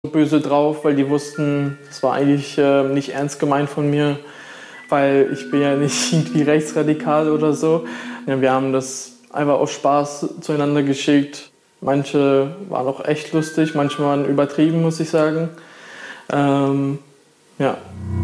böse drauf, weil die wussten, das war eigentlich nicht ernst gemeint von mir, weil ich bin ja nicht irgendwie rechtsradikal oder so. Ja, wir haben das einfach aus Spaß zueinander geschickt. Manche waren auch echt lustig, manche waren übertrieben, muss ich sagen. Ja.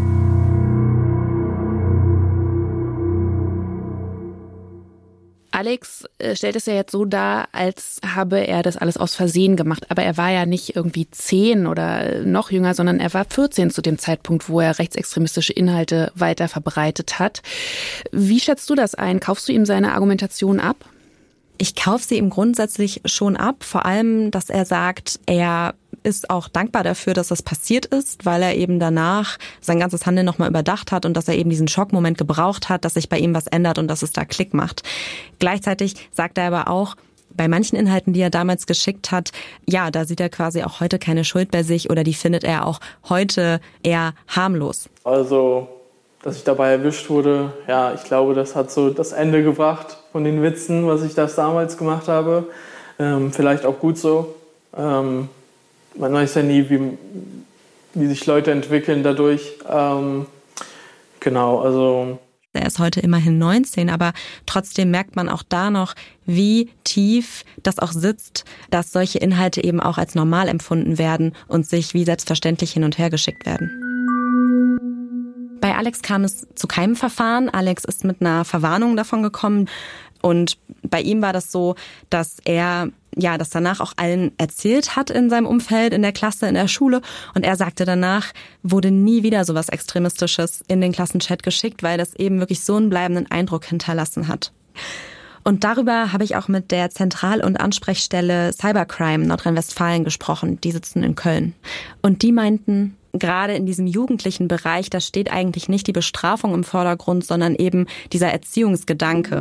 Alex stellt es ja jetzt so dar, als habe er das alles aus Versehen gemacht. Aber er war ja nicht irgendwie 10 oder noch jünger, sondern er war 14 zu dem Zeitpunkt, wo er rechtsextremistische Inhalte weiter verbreitet hat. Wie schätzt du das ein? Kaufst du ihm seine Argumentation ab? Ich kaufe sie ihm grundsätzlich schon ab, vor allem, dass er sagt, er ist auch dankbar dafür, dass das passiert ist, weil er eben danach sein ganzes Handeln nochmal überdacht hat und dass er eben diesen Schockmoment gebraucht hat, dass sich bei ihm was ändert und dass es da Klick macht. Gleichzeitig sagt er aber auch, bei manchen Inhalten, die er damals geschickt hat, ja, da sieht er quasi auch heute keine Schuld bei sich oder die findet er auch heute eher harmlos. Also, dass ich dabei erwischt wurde, ja, ich glaube, das hat so das Ende gebracht von den Witzen, was ich das damals gemacht habe. Vielleicht auch gut so. Man weiß ja nie, wie sich Leute entwickeln dadurch. Genau, also. Er ist heute immerhin 19, aber trotzdem merkt man auch da noch, wie tief das auch sitzt, dass solche Inhalte eben auch als normal empfunden werden und sich wie selbstverständlich hin und her geschickt werden. Bei Alex kam es zu keinem Verfahren. Alex ist mit einer Verwarnung davon gekommen. Und bei ihm war das so, dass er das danach auch allen erzählt hat in seinem Umfeld, in der Klasse, in der Schule. Und er sagte danach, wurde nie wieder sowas Extremistisches in den Klassenchat geschickt, weil das eben wirklich so einen bleibenden Eindruck hinterlassen hat. Und darüber habe ich auch mit der Zentral- und Ansprechstelle Cybercrime Nordrhein-Westfalen gesprochen. Die sitzen in Köln. Und die meinten, gerade in diesem jugendlichen Bereich, da steht eigentlich nicht die Bestrafung im Vordergrund, sondern eben dieser Erziehungsgedanke.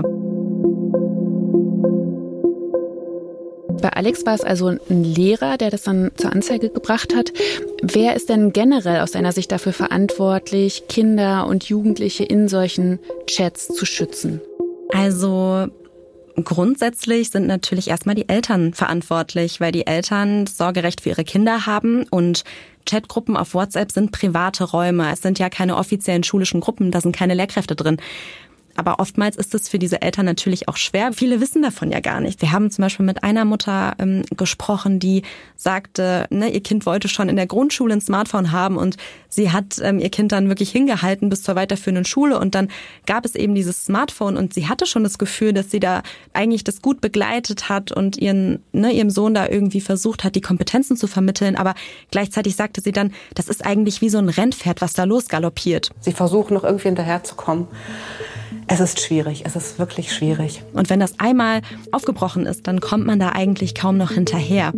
Bei Alex war es also ein Lehrer, der das dann zur Anzeige gebracht hat. Wer ist denn generell aus deiner Sicht dafür verantwortlich, Kinder und Jugendliche in solchen Chats zu schützen? Also grundsätzlich sind natürlich erstmal die Eltern verantwortlich, weil die Eltern das Sorgerecht für ihre Kinder haben und Chatgruppen auf WhatsApp sind private Räume. Es sind ja keine offiziellen schulischen Gruppen, da sind keine Lehrkräfte drin. Aber oftmals ist es für diese Eltern natürlich auch schwer. Viele wissen davon ja gar nicht. Wir haben zum Beispiel mit einer Mutter gesprochen, die sagte, ihr Kind wollte schon in der Grundschule ein Smartphone haben und sie hat ihr Kind dann wirklich hingehalten bis zur weiterführenden Schule und dann gab es eben dieses Smartphone und sie hatte schon das Gefühl, dass sie da eigentlich das gut begleitet hat und ihrem Sohn da irgendwie versucht hat, die Kompetenzen zu vermitteln. Aber gleichzeitig sagte sie dann, das ist eigentlich wie so ein Rennpferd, was da losgaloppiert. Sie versuchen noch irgendwie hinterherzukommen. Es ist schwierig, es ist wirklich schwierig. Und wenn das einmal aufgebrochen ist, dann kommt man da eigentlich kaum noch hinterher.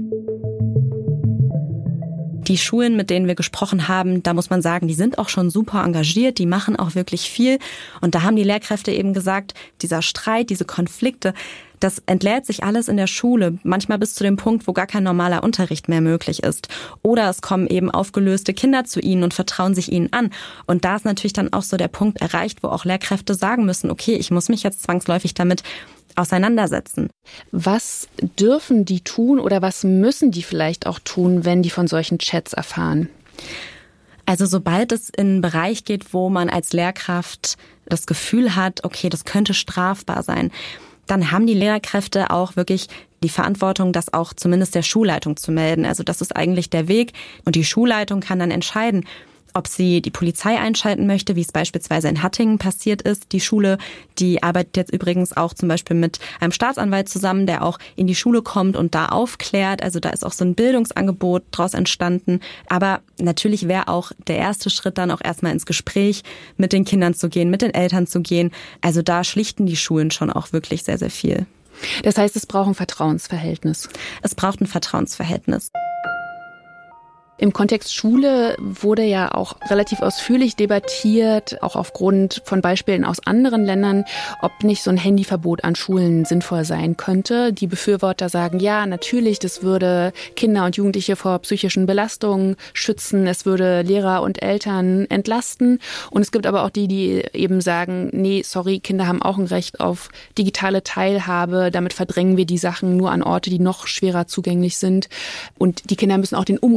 Die Schulen, mit denen wir gesprochen haben, da muss man sagen, die sind auch schon super engagiert, die machen auch wirklich viel. Und da haben die Lehrkräfte eben gesagt, dieser Streit, diese Konflikte, das entlädt sich alles in der Schule, manchmal bis zu dem Punkt, wo gar kein normaler Unterricht mehr möglich ist. Oder es kommen eben aufgelöste Kinder zu ihnen und vertrauen sich ihnen an. Und da ist natürlich dann auch so der Punkt erreicht, wo auch Lehrkräfte sagen müssen, okay, ich muss mich jetzt zwangsläufig damit auseinandersetzen. Was dürfen die tun oder was müssen die vielleicht auch tun, wenn die von solchen Chats erfahren? Also sobald es in einen Bereich geht, wo man als Lehrkraft das Gefühl hat, okay, das könnte strafbar sein, dann haben die Lehrkräfte auch wirklich die Verantwortung, das auch zumindest der Schulleitung zu melden. Also das ist eigentlich der Weg. Und die Schulleitung kann dann entscheiden, ob sie die Polizei einschalten möchte, wie es beispielsweise in Hattingen passiert ist. Die Schule, die arbeitet jetzt übrigens auch zum Beispiel mit einem Staatsanwalt zusammen, der auch in die Schule kommt und da aufklärt. Also da ist auch so ein Bildungsangebot draus entstanden. Aber natürlich wäre auch der erste Schritt dann auch erstmal ins Gespräch mit den Kindern zu gehen, mit den Eltern zu gehen. Also da schlichten die Schulen schon auch wirklich sehr, sehr viel. Das heißt, es braucht ein Vertrauensverhältnis. Es braucht ein Vertrauensverhältnis. Im Kontext Schule wurde ja auch relativ ausführlich debattiert, auch aufgrund von Beispielen aus anderen Ländern, ob nicht so ein Handyverbot an Schulen sinnvoll sein könnte. Die Befürworter sagen, ja, natürlich, das würde Kinder und Jugendliche vor psychischen Belastungen schützen, es würde Lehrer und Eltern entlasten. Und es gibt aber auch die eben sagen, nee, sorry, Kinder haben auch ein Recht auf digitale Teilhabe, damit verdrängen wir die Sachen nur an Orte, die noch schwerer zugänglich sind. Und die Kinder müssen auch den Umgang mit diesen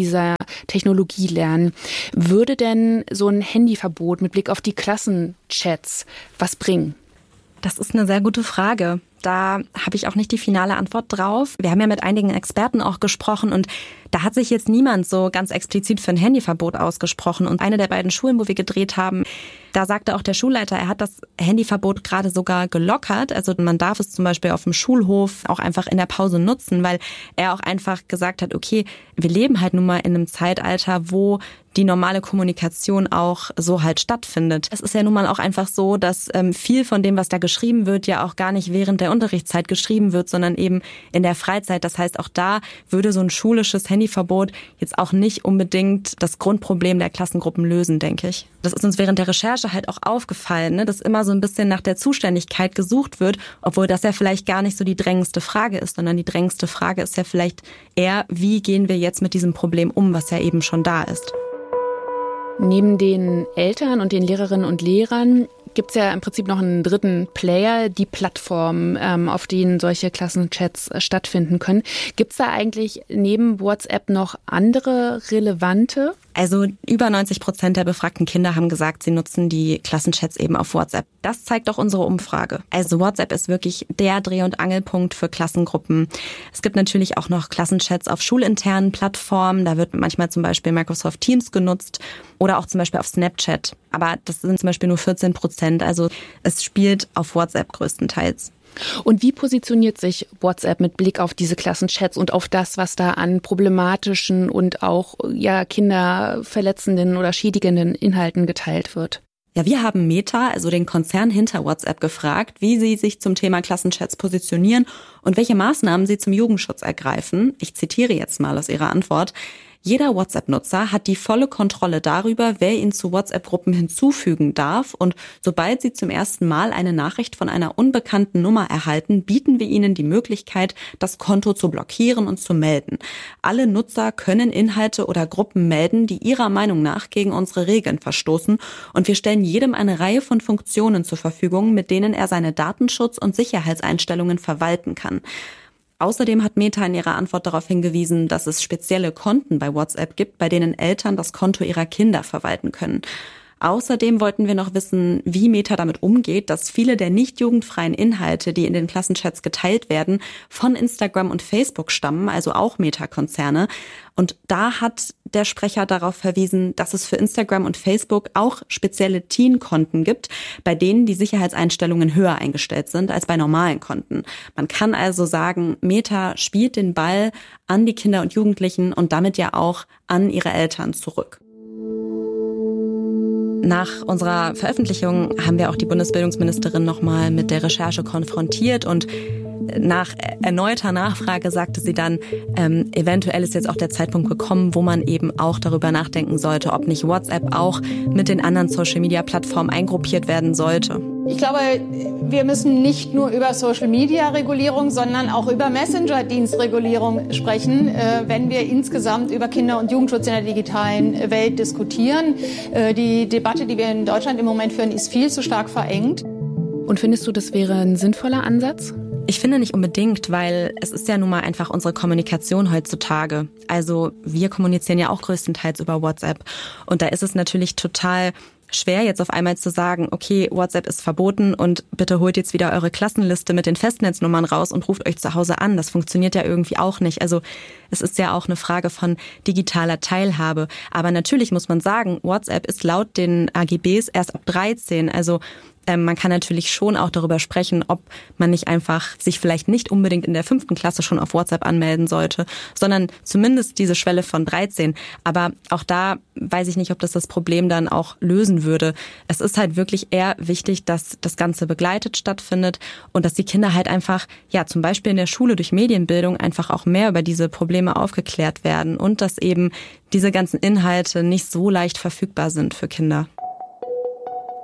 dieser Technologie lernen. Würde denn so ein Handyverbot mit Blick auf die Klassenchats was bringen? Das ist eine sehr gute Frage. Da habe ich auch nicht die finale Antwort drauf. Wir haben ja mit einigen Experten auch gesprochen und da hat sich jetzt niemand so ganz explizit für ein Handyverbot ausgesprochen. Und eine der beiden Schulen, wo wir gedreht haben, da sagte auch der Schulleiter, er hat das Handyverbot gerade sogar gelockert. Also man darf es zum Beispiel auf dem Schulhof auch einfach in der Pause nutzen, weil er auch einfach gesagt hat, okay, wir leben halt nun mal in einem Zeitalter, wo die normale Kommunikation auch so halt stattfindet. Es ist ja nun mal auch einfach so, dass viel von dem, was da geschrieben wird, ja auch gar nicht während der Unterrichtszeit geschrieben wird, sondern eben in der Freizeit. Das heißt, auch da würde so ein schulisches Handyverbot jetzt auch nicht unbedingt das Grundproblem der Klassengruppen lösen, denke ich. Das ist uns während der Recherche halt auch aufgefallen, ne, dass immer so ein bisschen nach der Zuständigkeit gesucht wird, obwohl das ja vielleicht gar nicht so die drängendste Frage ist, sondern die drängendste Frage ist ja vielleicht eher, wie gehen wir jetzt mit diesem Problem um, was ja eben schon da ist. Neben den Eltern und den Lehrerinnen und Lehrern gibt es ja im Prinzip noch einen dritten Player, die Plattform, auf denen solche Klassenchats stattfinden können. Gibt es da eigentlich neben WhatsApp noch andere relevante? Also über 90% der befragten Kinder haben gesagt, sie nutzen die Klassenchats eben auf WhatsApp. Das zeigt auch unsere Umfrage. Also WhatsApp ist wirklich der Dreh- und Angelpunkt für Klassengruppen. Es gibt natürlich auch noch Klassenchats auf schulinternen Plattformen. Da wird manchmal zum Beispiel Microsoft Teams genutzt oder auch zum Beispiel auf Snapchat. Aber das sind zum Beispiel nur 14%. Also es spielt auf WhatsApp größtenteils. Und wie positioniert sich WhatsApp mit Blick auf diese Klassenchats und auf das, was da an problematischen und auch kinderverletzenden oder schädigenden Inhalten geteilt wird? Ja, wir haben Meta, also den Konzern hinter WhatsApp, gefragt, wie sie sich zum Thema Klassenchats positionieren und welche Maßnahmen sie zum Jugendschutz ergreifen. Ich zitiere jetzt mal aus ihrer Antwort. Jeder WhatsApp-Nutzer hat die volle Kontrolle darüber, wer ihn zu WhatsApp-Gruppen hinzufügen darf. Und sobald Sie zum ersten Mal eine Nachricht von einer unbekannten Nummer erhalten, bieten wir Ihnen die Möglichkeit, das Konto zu blockieren und zu melden. Alle Nutzer können Inhalte oder Gruppen melden, die ihrer Meinung nach gegen unsere Regeln verstoßen. Und wir stellen jedem eine Reihe von Funktionen zur Verfügung, mit denen er seine Datenschutz- und Sicherheitseinstellungen verwalten kann. Außerdem hat Meta in ihrer Antwort darauf hingewiesen, dass es spezielle Konten bei WhatsApp gibt, bei denen Eltern das Konto ihrer Kinder verwalten können. Außerdem wollten wir noch wissen, wie Meta damit umgeht, dass viele der nicht jugendfreien Inhalte, die in den Klassenchats geteilt werden, von Instagram und Facebook stammen, also auch Meta-Konzerne. Und da hat der Sprecher darauf verwiesen, dass es für Instagram und Facebook auch spezielle Teen-Konten gibt, bei denen die Sicherheitseinstellungen höher eingestellt sind als bei normalen Konten. Man kann also sagen, Meta spielt den Ball an die Kinder und Jugendlichen und damit ja auch an ihre Eltern zurück. Nach unserer Veröffentlichung haben wir auch die Bundesbildungsministerin nochmal mit der Recherche konfrontiert und nach erneuter Nachfrage sagte sie dann, eventuell ist jetzt auch der Zeitpunkt gekommen, wo man eben auch darüber nachdenken sollte, ob nicht WhatsApp auch mit den anderen Social-Media-Plattformen eingruppiert werden sollte. Ich glaube, wir müssen nicht nur über Social-Media-Regulierung, sondern auch über Messenger-Dienstregulierung sprechen, wenn wir insgesamt über Kinder- und Jugendschutz in der digitalen Welt diskutieren. Die Debatte, die wir in Deutschland im Moment führen, ist viel zu stark verengt. Und findest du, das wäre ein sinnvoller Ansatz? Ich finde nicht unbedingt, weil es ist ja nun mal einfach unsere Kommunikation heutzutage. Also wir kommunizieren ja auch größtenteils über WhatsApp. Und da ist es natürlich total schwer, jetzt auf einmal zu sagen, okay, WhatsApp ist verboten und bitte holt jetzt wieder eure Klassenliste mit den Festnetznummern raus und ruft euch zu Hause an. Das funktioniert ja irgendwie auch nicht. Also es ist ja auch eine Frage von digitaler Teilhabe. Aber natürlich muss man sagen, WhatsApp ist laut den AGBs erst ab 13. Also man kann natürlich schon auch darüber sprechen, ob man nicht einfach sich vielleicht nicht unbedingt in der 5. Klasse schon auf WhatsApp anmelden sollte, sondern zumindest diese Schwelle von 13. Aber auch da weiß ich nicht, ob das Problem dann auch lösen würde. Es ist halt wirklich eher wichtig, dass das Ganze begleitet stattfindet und dass die Kinder halt einfach, ja, zum Beispiel in der Schule durch Medienbildung einfach auch mehr über diese Probleme aufgeklärt werden und dass eben diese ganzen Inhalte nicht so leicht verfügbar sind für Kinder.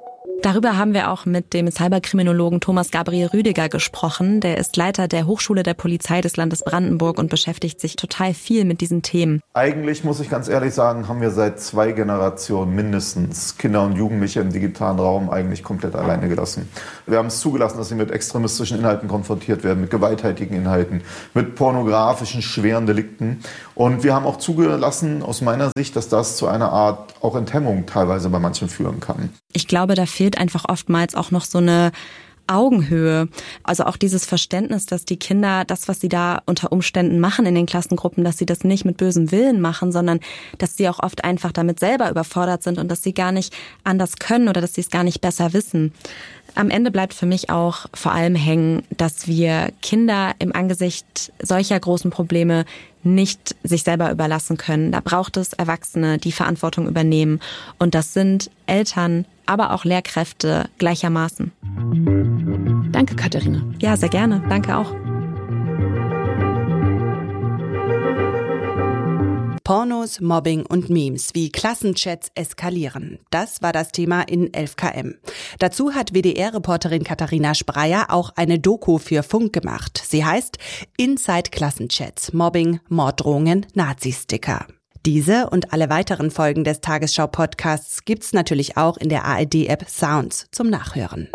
Darüber haben wir auch mit dem Cyberkriminologen Thomas Gabriel Rüdiger gesprochen. Der ist Leiter der Hochschule der Polizei des Landes Brandenburg und beschäftigt sich total viel mit diesen Themen. Eigentlich, muss ich ganz ehrlich sagen, haben wir seit 2 Generationen mindestens Kinder und Jugendliche im digitalen Raum eigentlich komplett alleine gelassen. Wir haben es zugelassen, dass sie mit extremistischen Inhalten konfrontiert werden, mit gewalttätigen Inhalten, mit pornografischen, schweren Delikten. Und wir haben auch zugelassen, aus meiner Sicht, dass das zu einer Art auch Enthemmung teilweise bei manchen führen kann. Ich glaube, da fehlt einfach oftmals auch noch so eine Augenhöhe. Also auch dieses Verständnis, dass die Kinder das, was sie da unter Umständen machen in den Klassengruppen, dass sie das nicht mit bösem Willen machen, sondern dass sie auch oft einfach damit selber überfordert sind und dass sie gar nicht anders können oder dass sie es gar nicht besser wissen. Am Ende bleibt für mich auch vor allem hängen, dass wir Kinder im Angesicht solcher großen Probleme nicht sich selber überlassen können. Da braucht es Erwachsene, die Verantwortung übernehmen. Und das sind Eltern, aber auch Lehrkräfte gleichermaßen. Danke, Katharina. Ja, sehr gerne. Danke auch. Pornos, Mobbing und Memes, wie Klassenchats eskalieren. Das war das Thema in 11KM. Dazu hat WDR-Reporterin Katharina Spreyer auch eine Doku für Funk gemacht. Sie heißt Inside Klassenchats, Mobbing, Morddrohungen, Nazi-Sticker. Diese und alle weiteren Folgen des Tagesschau-Podcasts gibt's natürlich auch in der ARD-App Sounds zum Nachhören.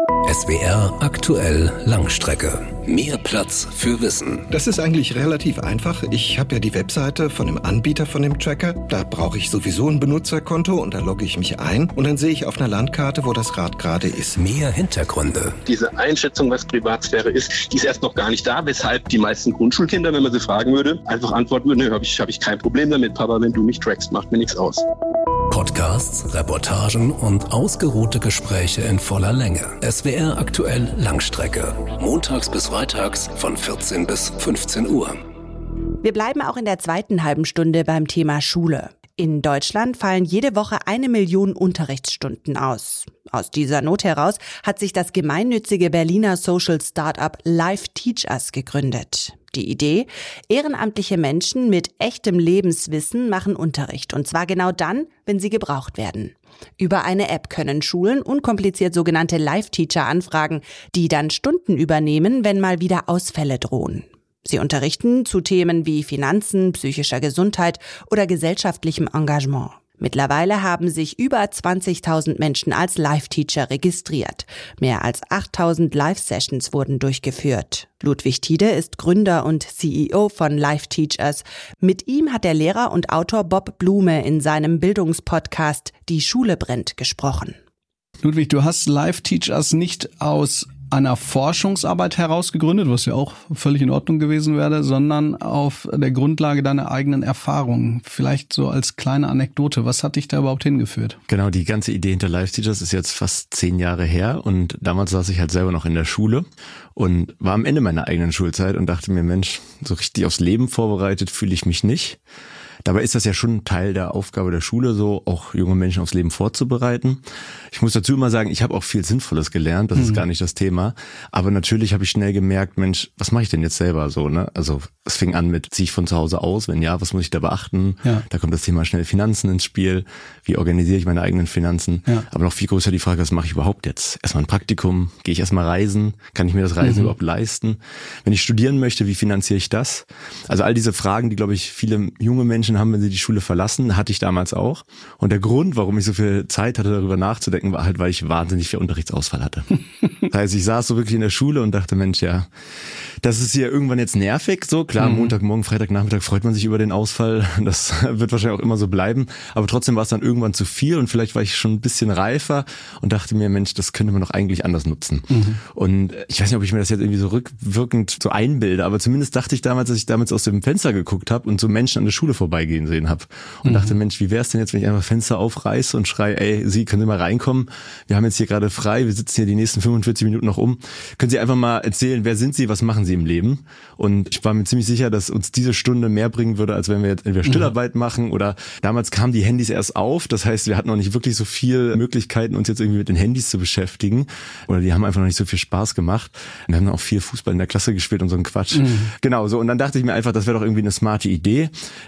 SWR aktuell Langstrecke. Mehr Platz für Wissen. Das ist eigentlich relativ einfach. Ich habe ja die Webseite von dem Anbieter von dem Tracker. Da brauche ich sowieso ein Benutzerkonto und da logge ich mich ein. Und dann sehe ich auf einer Landkarte, wo das Rad gerade ist. Mehr Hintergründe. Diese Einschätzung, was Privatsphäre ist, die ist erst noch gar nicht da. Weshalb die meisten Grundschulkinder, wenn man sie fragen würde, einfach antworten würden, hab ich kein Problem damit, Papa, wenn du mich trackst, macht mir nichts aus. Podcasts, Reportagen und ausgeruhte Gespräche in voller Länge. SWR aktuell Langstrecke. Montags bis freitags von 14 bis 15 Uhr. Wir bleiben auch in der zweiten halben Stunde beim Thema Schule. In Deutschland fallen jede Woche 1 Million Unterrichtsstunden aus. Aus dieser Not heraus hat sich das gemeinnützige Berliner Social Startup Live Teach Us gegründet. Die Idee: ehrenamtliche Menschen mit echtem Lebenswissen machen Unterricht. Und zwar genau dann, wenn sie gebraucht werden. Über eine App können Schulen unkompliziert sogenannte Live-Teacher anfragen, die dann Stunden übernehmen, wenn mal wieder Ausfälle drohen. Sie unterrichten zu Themen wie Finanzen, psychischer Gesundheit oder gesellschaftlichem Engagement. Mittlerweile haben sich über 20.000 Menschen als Live-Teacher registriert. Mehr als 8.000 Live-Sessions wurden durchgeführt. Ludwig Tiede ist Gründer und CEO von Live Teach Us. Mit ihm hat der Lehrer und Autor Bob Blume in seinem Bildungspodcast Die Schule brennt gesprochen. Ludwig, du hast Live Teach Us nicht aus einer Forschungsarbeit heraus gegründet, was ja auch völlig in Ordnung gewesen wäre, sondern auf der Grundlage deiner eigenen Erfahrungen. Vielleicht so als kleine Anekdote, was hat dich da überhaupt hingeführt? Genau, die ganze Idee hinter Live Teachers ist jetzt fast 10 Jahre her und damals saß ich halt selber noch in der Schule und war am Ende meiner eigenen Schulzeit und dachte mir, Mensch, so richtig aufs Leben vorbereitet fühle ich mich nicht. Dabei ist das ja schon Teil der Aufgabe der Schule, so auch junge Menschen aufs Leben vorzubereiten. Ich muss dazu immer sagen, ich habe auch viel Sinnvolles gelernt, das ist gar nicht das Thema. Aber natürlich habe ich schnell gemerkt, Mensch, was mache ich denn jetzt selber so, ne? Also es fing an mit, ziehe ich von zu Hause aus? Wenn ja, was muss ich da beachten? Ja. Da kommt das Thema schnell Finanzen ins Spiel. Wie organisiere ich meine eigenen Finanzen? Ja. Aber noch viel größer die Frage, was mache ich überhaupt jetzt? Erstmal ein Praktikum, gehe ich erstmal reisen? Kann ich mir das Reisen überhaupt leisten? Wenn ich studieren möchte, wie finanziere ich das? Also all diese Fragen, die, glaube ich, viele junge Menschen haben, wenn sie die Schule verlassen, hatte ich damals auch. Und der Grund, warum ich so viel Zeit hatte, darüber nachzudenken, war halt, weil ich wahnsinnig viel Unterrichtsausfall hatte. Das heißt, ich saß so wirklich in der Schule und dachte, Mensch, ja, das ist hier irgendwann jetzt nervig. So klar, Montagmorgen, Freitagnachmittag freut man sich über den Ausfall. Das wird wahrscheinlich auch immer so bleiben. Aber trotzdem war es dann irgendwann zu viel und vielleicht war ich schon ein bisschen reifer und dachte mir, Mensch, das könnte man doch eigentlich anders nutzen. Und ich weiß nicht, ob ich mir das jetzt irgendwie so rückwirkend so einbilde, aber zumindest dachte ich damals, dass ich damals aus dem Fenster geguckt habe und so Menschen an der Schule vorbeigehen sehen habe und dachte, Mensch, wie wäre es denn jetzt, wenn ich einfach Fenster aufreiße und schreie, ey, Sie, können Sie mal reinkommen? Wir haben jetzt hier gerade frei, wir sitzen hier die nächsten 45 Minuten noch um. Können Sie einfach mal erzählen, wer sind Sie, was machen Sie im Leben? Und ich war mir ziemlich sicher, dass uns diese Stunde mehr bringen würde, als wenn wir jetzt entweder Stillarbeit machen oder damals kamen die Handys erst auf. Das heißt, wir hatten noch nicht wirklich so viel Möglichkeiten, uns jetzt irgendwie mit den Handys zu beschäftigen. Oder die haben einfach noch nicht so viel Spaß gemacht. Und wir haben dann auch viel Fußball in der Klasse gespielt und so einen Quatsch. Genau, so. Und dann dachte ich mir einfach, das wäre doch irgendwie eine smarte Idee. Die hat sich dann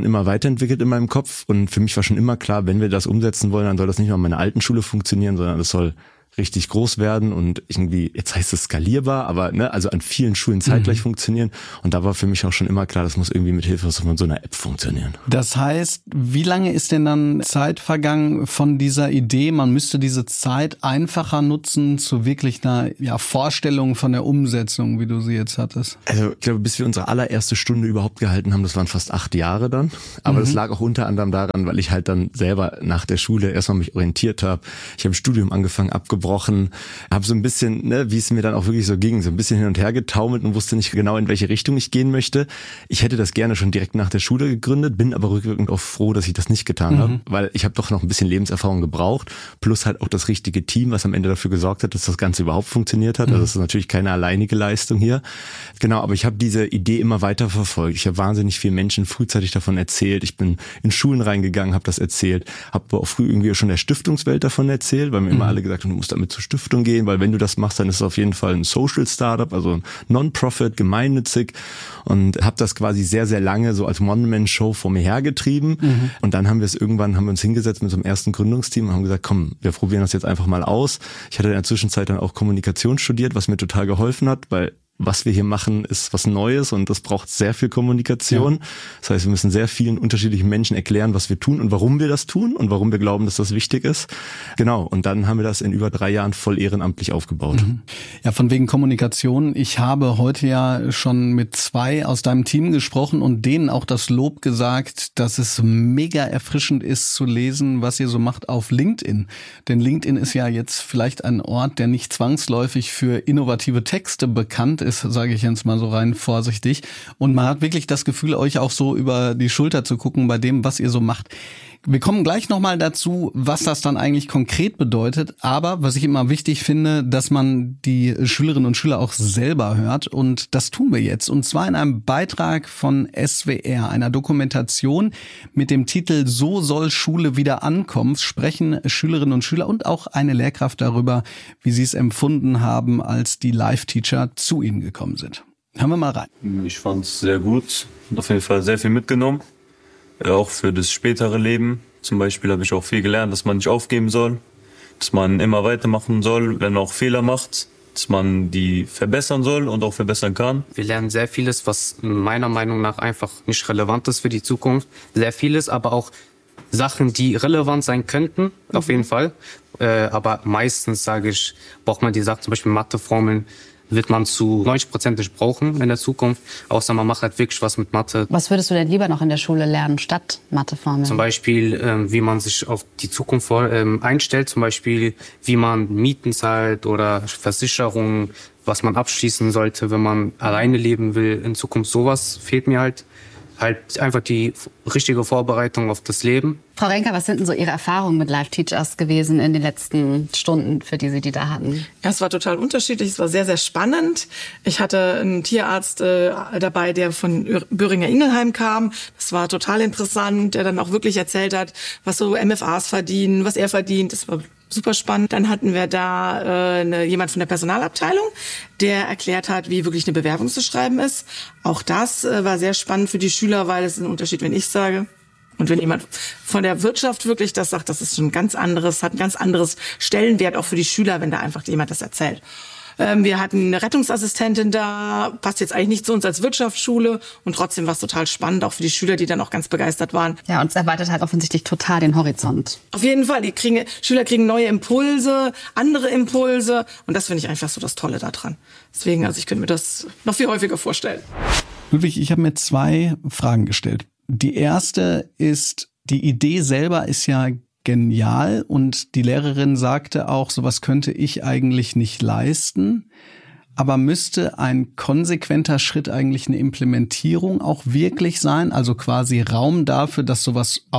dann immer weiterentwickelt in meinem Kopf und für mich war schon immer klar, wenn wir das umsetzen wollen, dann soll das nicht nur an meiner alten Schule funktionieren, sondern das soll richtig groß werden und irgendwie, jetzt heißt es skalierbar, aber also an vielen Schulen zeitgleich funktionieren. Und da war für mich auch schon immer klar, das muss irgendwie mit Hilfe von so einer App funktionieren. Das heißt, wie lange ist denn dann Zeit vergangen von dieser Idee, man müsste diese Zeit einfacher nutzen zu wirklich einer Vorstellung von der Umsetzung, wie du sie jetzt hattest? Also ich glaube, bis wir unsere allererste Stunde überhaupt gehalten haben, das waren fast 8 Jahre dann. Aber das lag auch unter anderem daran, weil ich halt dann selber nach der Schule erstmal mich orientiert habe. Ich habe ein Studium angefangen, abgebrochen, habe so ein bisschen, wie es mir dann auch wirklich so ging, so ein bisschen hin und her getaumelt und wusste nicht genau, in welche Richtung ich gehen möchte. Ich hätte das gerne schon direkt nach der Schule gegründet, bin aber rückwirkend auch froh, dass ich das nicht getan habe, weil ich habe doch noch ein bisschen Lebenserfahrung gebraucht, plus halt auch das richtige Team, was am Ende dafür gesorgt hat, dass das Ganze überhaupt funktioniert hat. Also das ist natürlich keine alleinige Leistung hier. Genau, aber ich habe diese Idee immer weiter verfolgt. Ich habe wahnsinnig vielen Menschen frühzeitig davon erzählt. Ich bin in Schulen reingegangen, habe das erzählt, habe auch früh irgendwie schon der Stiftungswelt davon erzählt, weil mir immer alle gesagt haben, du musst damit zur Stiftung gehen, weil wenn du das machst, dann ist es auf jeden Fall ein Social Startup, also ein Non-Profit, gemeinnützig, und habe das quasi sehr, sehr lange so als One-Man-Show vor mir hergetrieben. Und dann haben wir uns hingesetzt mit so einem ersten Gründungsteam und haben gesagt, komm, wir probieren das jetzt einfach mal aus. Ich hatte in der Zwischenzeit dann auch Kommunikation studiert, was mir total geholfen hat, weil was wir hier machen, ist was Neues und das braucht sehr viel Kommunikation. Ja. Das heißt, wir müssen sehr vielen unterschiedlichen Menschen erklären, was wir tun und warum wir das tun und warum wir glauben, dass das wichtig ist. Genau, und dann haben wir das in über 3 Jahren voll ehrenamtlich aufgebaut. Ja, von wegen Kommunikation. Ich habe heute ja schon mit 2 aus deinem Team gesprochen und denen auch das Lob gesagt, dass es mega erfrischend ist zu lesen, was ihr so macht auf LinkedIn. Denn LinkedIn ist ja jetzt vielleicht ein Ort, der nicht zwangsläufig für innovative Texte bekannt ist, sage ich jetzt mal so rein vorsichtig. Und man hat wirklich das Gefühl, euch auch so über die Schulter zu gucken bei dem, was ihr so macht. Wir kommen gleich nochmal dazu, was das dann eigentlich konkret bedeutet. Aber was ich immer wichtig finde, dass man die Schülerinnen und Schüler auch selber hört. Und das tun wir jetzt. Und zwar in einem Beitrag von SWR, einer Dokumentation mit dem Titel "So soll Schule wieder ankommen", sprechen Schülerinnen und Schüler und auch eine Lehrkraft darüber, wie sie es empfunden haben, als die Live-Teacher zu ihnen gekommen sind. Hören wir mal rein. Ich fand es sehr gut und auf jeden Fall sehr viel mitgenommen. Auch für das spätere Leben. Zum Beispiel habe ich auch viel gelernt, dass man nicht aufgeben soll, dass man immer weitermachen soll, wenn man auch Fehler macht, dass man die verbessern soll und auch verbessern kann. Wir lernen sehr vieles, was meiner Meinung nach einfach nicht relevant ist für die Zukunft. Sehr vieles, aber auch Sachen, die relevant sein könnten, auf jeden Fall. Aber meistens, sage ich, braucht man die Sachen, zum Beispiel Matheformeln, wird man zu 90% nicht brauchen in der Zukunft, außer man macht halt wirklich was mit Mathe. Was würdest du denn lieber noch in der Schule lernen, statt Matheformeln? Zum Beispiel, wie man sich auf die Zukunft einstellt, zum Beispiel, wie man Mieten zahlt oder Versicherungen, was man abschließen sollte, wenn man alleine leben will. In Zukunft sowas fehlt mir halt einfach die richtige Vorbereitung auf das Leben. Frau Renker, was sind denn so Ihre Erfahrungen mit Live-Teachers gewesen in den letzten Stunden, für die Sie die da hatten? Ja, es war total unterschiedlich. Es war sehr, sehr spannend. Ich hatte einen Tierarzt dabei, der von Böhringer-Ingelheim kam. Das war total interessant, der dann auch wirklich erzählt hat, was so MFAs verdienen, was er verdient. Das war super spannend. Dann hatten wir da jemand von der Personalabteilung, der erklärt hat, wie wirklich eine Bewerbung zu schreiben ist. Auch das war sehr spannend für die Schüler, weil es ist ein Unterschied, wenn ich sage. Und wenn jemand von der Wirtschaft wirklich das sagt, das ist schon hat ein ganz anderes Stellenwert auch für die Schüler, wenn da einfach jemand das erzählt. Wir hatten eine Rettungsassistentin da, passt jetzt eigentlich nicht zu uns als Wirtschaftsschule und trotzdem war es total spannend, auch für die Schüler, die dann auch ganz begeistert waren. Ja, und es erweitert halt offensichtlich total den Horizont. Auf jeden Fall, Schüler kriegen neue Impulse, andere Impulse und das finde ich einfach so das Tolle daran. Deswegen, ich könnte mir das noch viel häufiger vorstellen. Ludwig, ich habe mir 2 Fragen gestellt. Die erste ist, die Idee selber ist ja genial und die Lehrerin sagte auch, sowas könnte ich eigentlich nicht leisten. Aber müsste ein konsequenter Schritt eigentlich eine Implementierung auch wirklich sein? Also quasi Raum dafür, dass sowas auch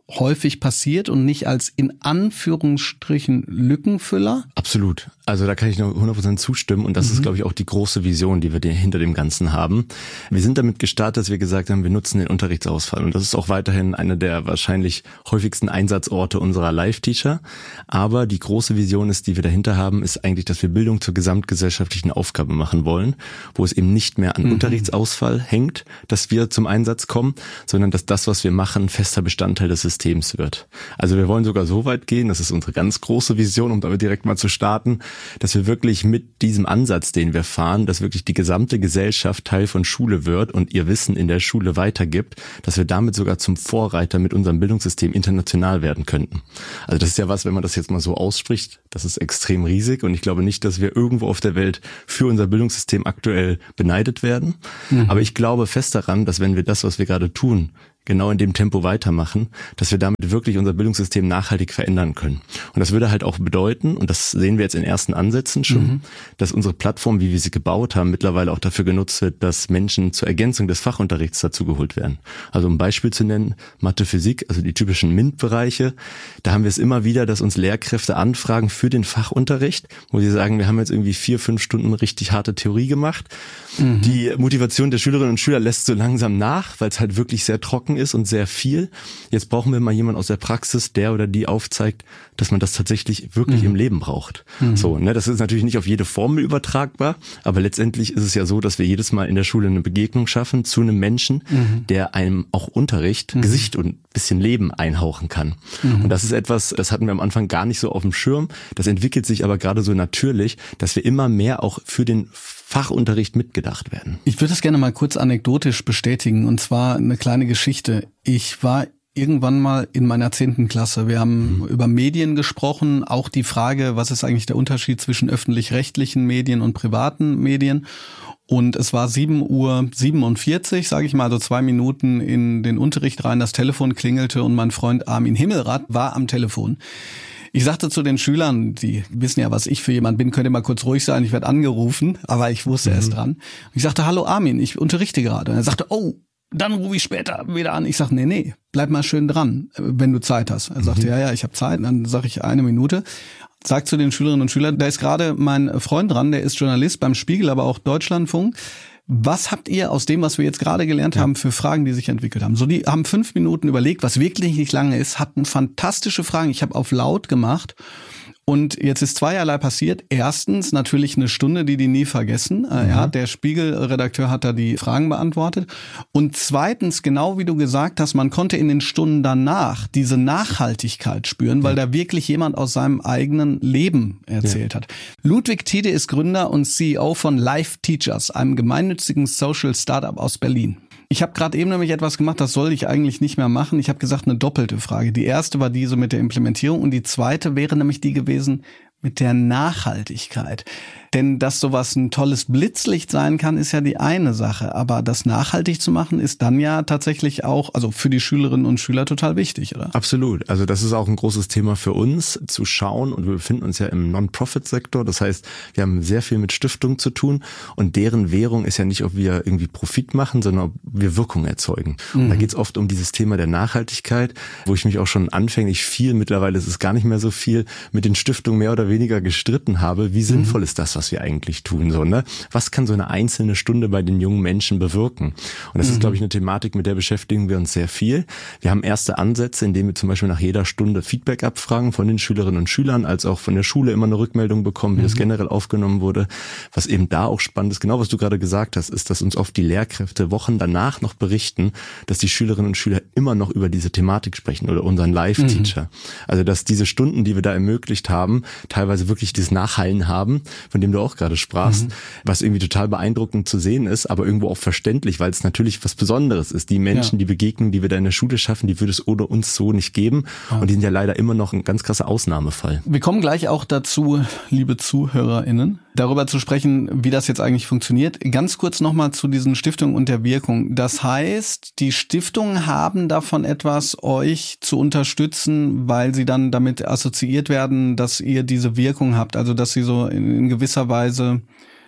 häufig passiert und nicht als in Anführungsstrichen Lückenfüller? Absolut. Also da kann ich nur 100% zustimmen und das ist, glaube ich, auch die große Vision, die wir hinter dem Ganzen haben. Wir sind damit gestartet, dass wir gesagt haben, wir nutzen den Unterrichtsausfall und das ist auch weiterhin einer der wahrscheinlich häufigsten Einsatzorte unserer Live-Teacher. Aber die große Vision ist, die wir dahinter haben, ist eigentlich, dass wir Bildung zur gesamtgesellschaftlichen Aufgabe machen wollen, wo es eben nicht mehr an Unterrichtsausfall hängt, dass wir zum Einsatz kommen, sondern dass das, was wir machen, fester Bestandteil des Systems wird. Also wir wollen sogar so weit gehen, das ist unsere ganz große Vision, um damit direkt mal zu starten, dass wir wirklich mit diesem Ansatz, den wir fahren, dass wirklich die gesamte Gesellschaft Teil von Schule wird und ihr Wissen in der Schule weitergibt, dass wir damit sogar zum Vorreiter mit unserem Bildungssystem international werden könnten. Also das ist ja was, wenn man das jetzt mal so ausspricht, das ist extrem riesig und ich glaube nicht, dass wir irgendwo auf der Welt für unser Bildungssystem aktuell beneidet werden. Aber ich glaube fest daran, dass wenn wir das, was wir gerade tun, genau in dem Tempo weitermachen, dass wir damit wirklich unser Bildungssystem nachhaltig verändern können. Und das würde halt auch bedeuten, und das sehen wir jetzt in ersten Ansätzen schon, dass unsere Plattform, wie wir sie gebaut haben, mittlerweile auch dafür genutzt wird, dass Menschen zur Ergänzung des Fachunterrichts dazugeholt werden. Also um ein Beispiel zu nennen, Mathe, Physik, also die typischen MINT-Bereiche, da haben wir es immer wieder, dass uns Lehrkräfte anfragen für den Fachunterricht, wo sie sagen, wir haben jetzt irgendwie 4-5 Stunden richtig harte Theorie gemacht. Die Motivation der Schülerinnen und Schüler lässt so langsam nach, weil es halt wirklich sehr trocken ist und sehr viel. Jetzt brauchen wir mal jemanden aus der Praxis, der oder die aufzeigt, dass man das tatsächlich wirklich im Leben braucht. So, ne, das ist natürlich nicht auf jede Formel übertragbar, aber letztendlich ist es ja so, dass wir jedes Mal in der Schule eine Begegnung schaffen zu einem Menschen, der einem auch Unterricht, Gesicht und bisschen Leben einhauchen kann. Und das ist etwas, das hatten wir am Anfang gar nicht so auf dem Schirm. Das entwickelt sich aber gerade so natürlich, dass wir immer mehr auch für den Fachunterricht mitgedacht werden. Ich würde das gerne mal kurz anekdotisch bestätigen, und zwar eine kleine Geschichte. Ich war irgendwann mal in meiner 10. Klasse. Wir haben über Medien gesprochen, auch die Frage, was ist eigentlich der Unterschied zwischen öffentlich-rechtlichen Medien und privaten Medien? Und es war 7:47 Uhr, sage ich mal, also 2 Minuten in den Unterricht rein, das Telefon klingelte und mein Freund Armin Himmelrath war am Telefon. Ich sagte zu den Schülern, die wissen ja, was ich für jemand bin, könnt ihr mal kurz ruhig sein, ich werde angerufen, aber ich wusste erst dran. Und ich sagte, hallo Armin, ich unterrichte gerade. Und er sagte, oh, dann rufe ich später wieder an. Ich sage, nee, bleib mal schön dran, wenn du Zeit hast. Er sagte, ja, ich habe Zeit. Und dann sage ich 1 Minute. Sag zu den Schülerinnen und Schülern, da ist gerade mein Freund dran, der ist Journalist beim Spiegel, aber auch Deutschlandfunk. Was habt ihr aus dem, was wir jetzt gerade gelernt haben, für Fragen, die sich entwickelt haben? So, die haben 5 Minuten überlegt, was wirklich nicht lange ist, hatten fantastische Fragen. Ich habe auf laut gemacht. Und jetzt ist zweierlei passiert. Erstens natürlich eine Stunde, die nie vergessen. Ja, der Spiegel-Redakteur hat da die Fragen beantwortet. Und zweitens, genau wie du gesagt hast, man konnte in den Stunden danach diese Nachhaltigkeit spüren, weil da wirklich jemand aus seinem eigenen Leben erzählt hat. Ludwig Tiede ist Gründer und CEO von Live Teachers, einem gemeinnützigen Social Startup aus Berlin. Ich habe gerade eben nämlich etwas gemacht, das soll ich eigentlich nicht mehr machen. Ich habe gesagt, eine doppelte Frage. Die erste war diese mit der Implementierung und die zweite wäre nämlich die gewesen mit der Nachhaltigkeit. Denn dass sowas ein tolles Blitzlicht sein kann, ist ja die eine Sache. Aber das nachhaltig zu machen, ist dann ja tatsächlich auch, also für die Schülerinnen und Schüler total wichtig, oder? Absolut. Also das ist auch ein großes Thema für uns, zu schauen. Und wir befinden uns ja im Non-Profit-Sektor. Das heißt, wir haben sehr viel mit Stiftungen zu tun. Und deren Währung ist ja nicht, ob wir irgendwie Profit machen, sondern ob wir Wirkung erzeugen. Und da geht es oft um dieses Thema der Nachhaltigkeit, wo ich mich auch schon anfänglich viel, mittlerweile ist es gar nicht mehr so viel, mit den Stiftungen mehr oder weniger gestritten habe. Wie sinnvoll ist das, was wir eigentlich tun, so, ne? Was kann so eine einzelne Stunde bei den jungen Menschen bewirken? Und das ist, glaube ich, eine Thematik, mit der beschäftigen wir uns sehr viel. Wir haben erste Ansätze, indem wir zum Beispiel nach jeder Stunde Feedback abfragen von den Schülerinnen und Schülern, als auch von der Schule immer eine Rückmeldung bekommen, wie das generell aufgenommen wurde. Was eben da auch spannend ist, genau was du gerade gesagt hast, ist, dass uns oft die Lehrkräfte Wochen danach noch berichten, dass die Schülerinnen und Schüler immer noch über diese Thematik sprechen oder unseren Live-Teacher. Also, dass diese Stunden, die wir da ermöglicht haben, teilweise wirklich dieses Nachhallen haben, von dem du auch gerade sprachst, was irgendwie total beeindruckend zu sehen ist, aber irgendwo auch verständlich, weil es natürlich was Besonderes ist. Die Menschen, die Begegnungen, die wir da in der Schule schaffen, die würde es ohne uns so nicht geben. Und die sind ja leider immer noch ein ganz krasser Ausnahmefall. Wir kommen gleich auch dazu, liebe ZuhörerInnen, darüber zu sprechen, wie das jetzt eigentlich funktioniert. Ganz kurz nochmal zu diesen Stiftungen und der Wirkung. Das heißt, die Stiftungen haben davon etwas, euch zu unterstützen, weil sie dann damit assoziiert werden, dass ihr diese Wirkung habt. Also, dass sie so in gewisser Weise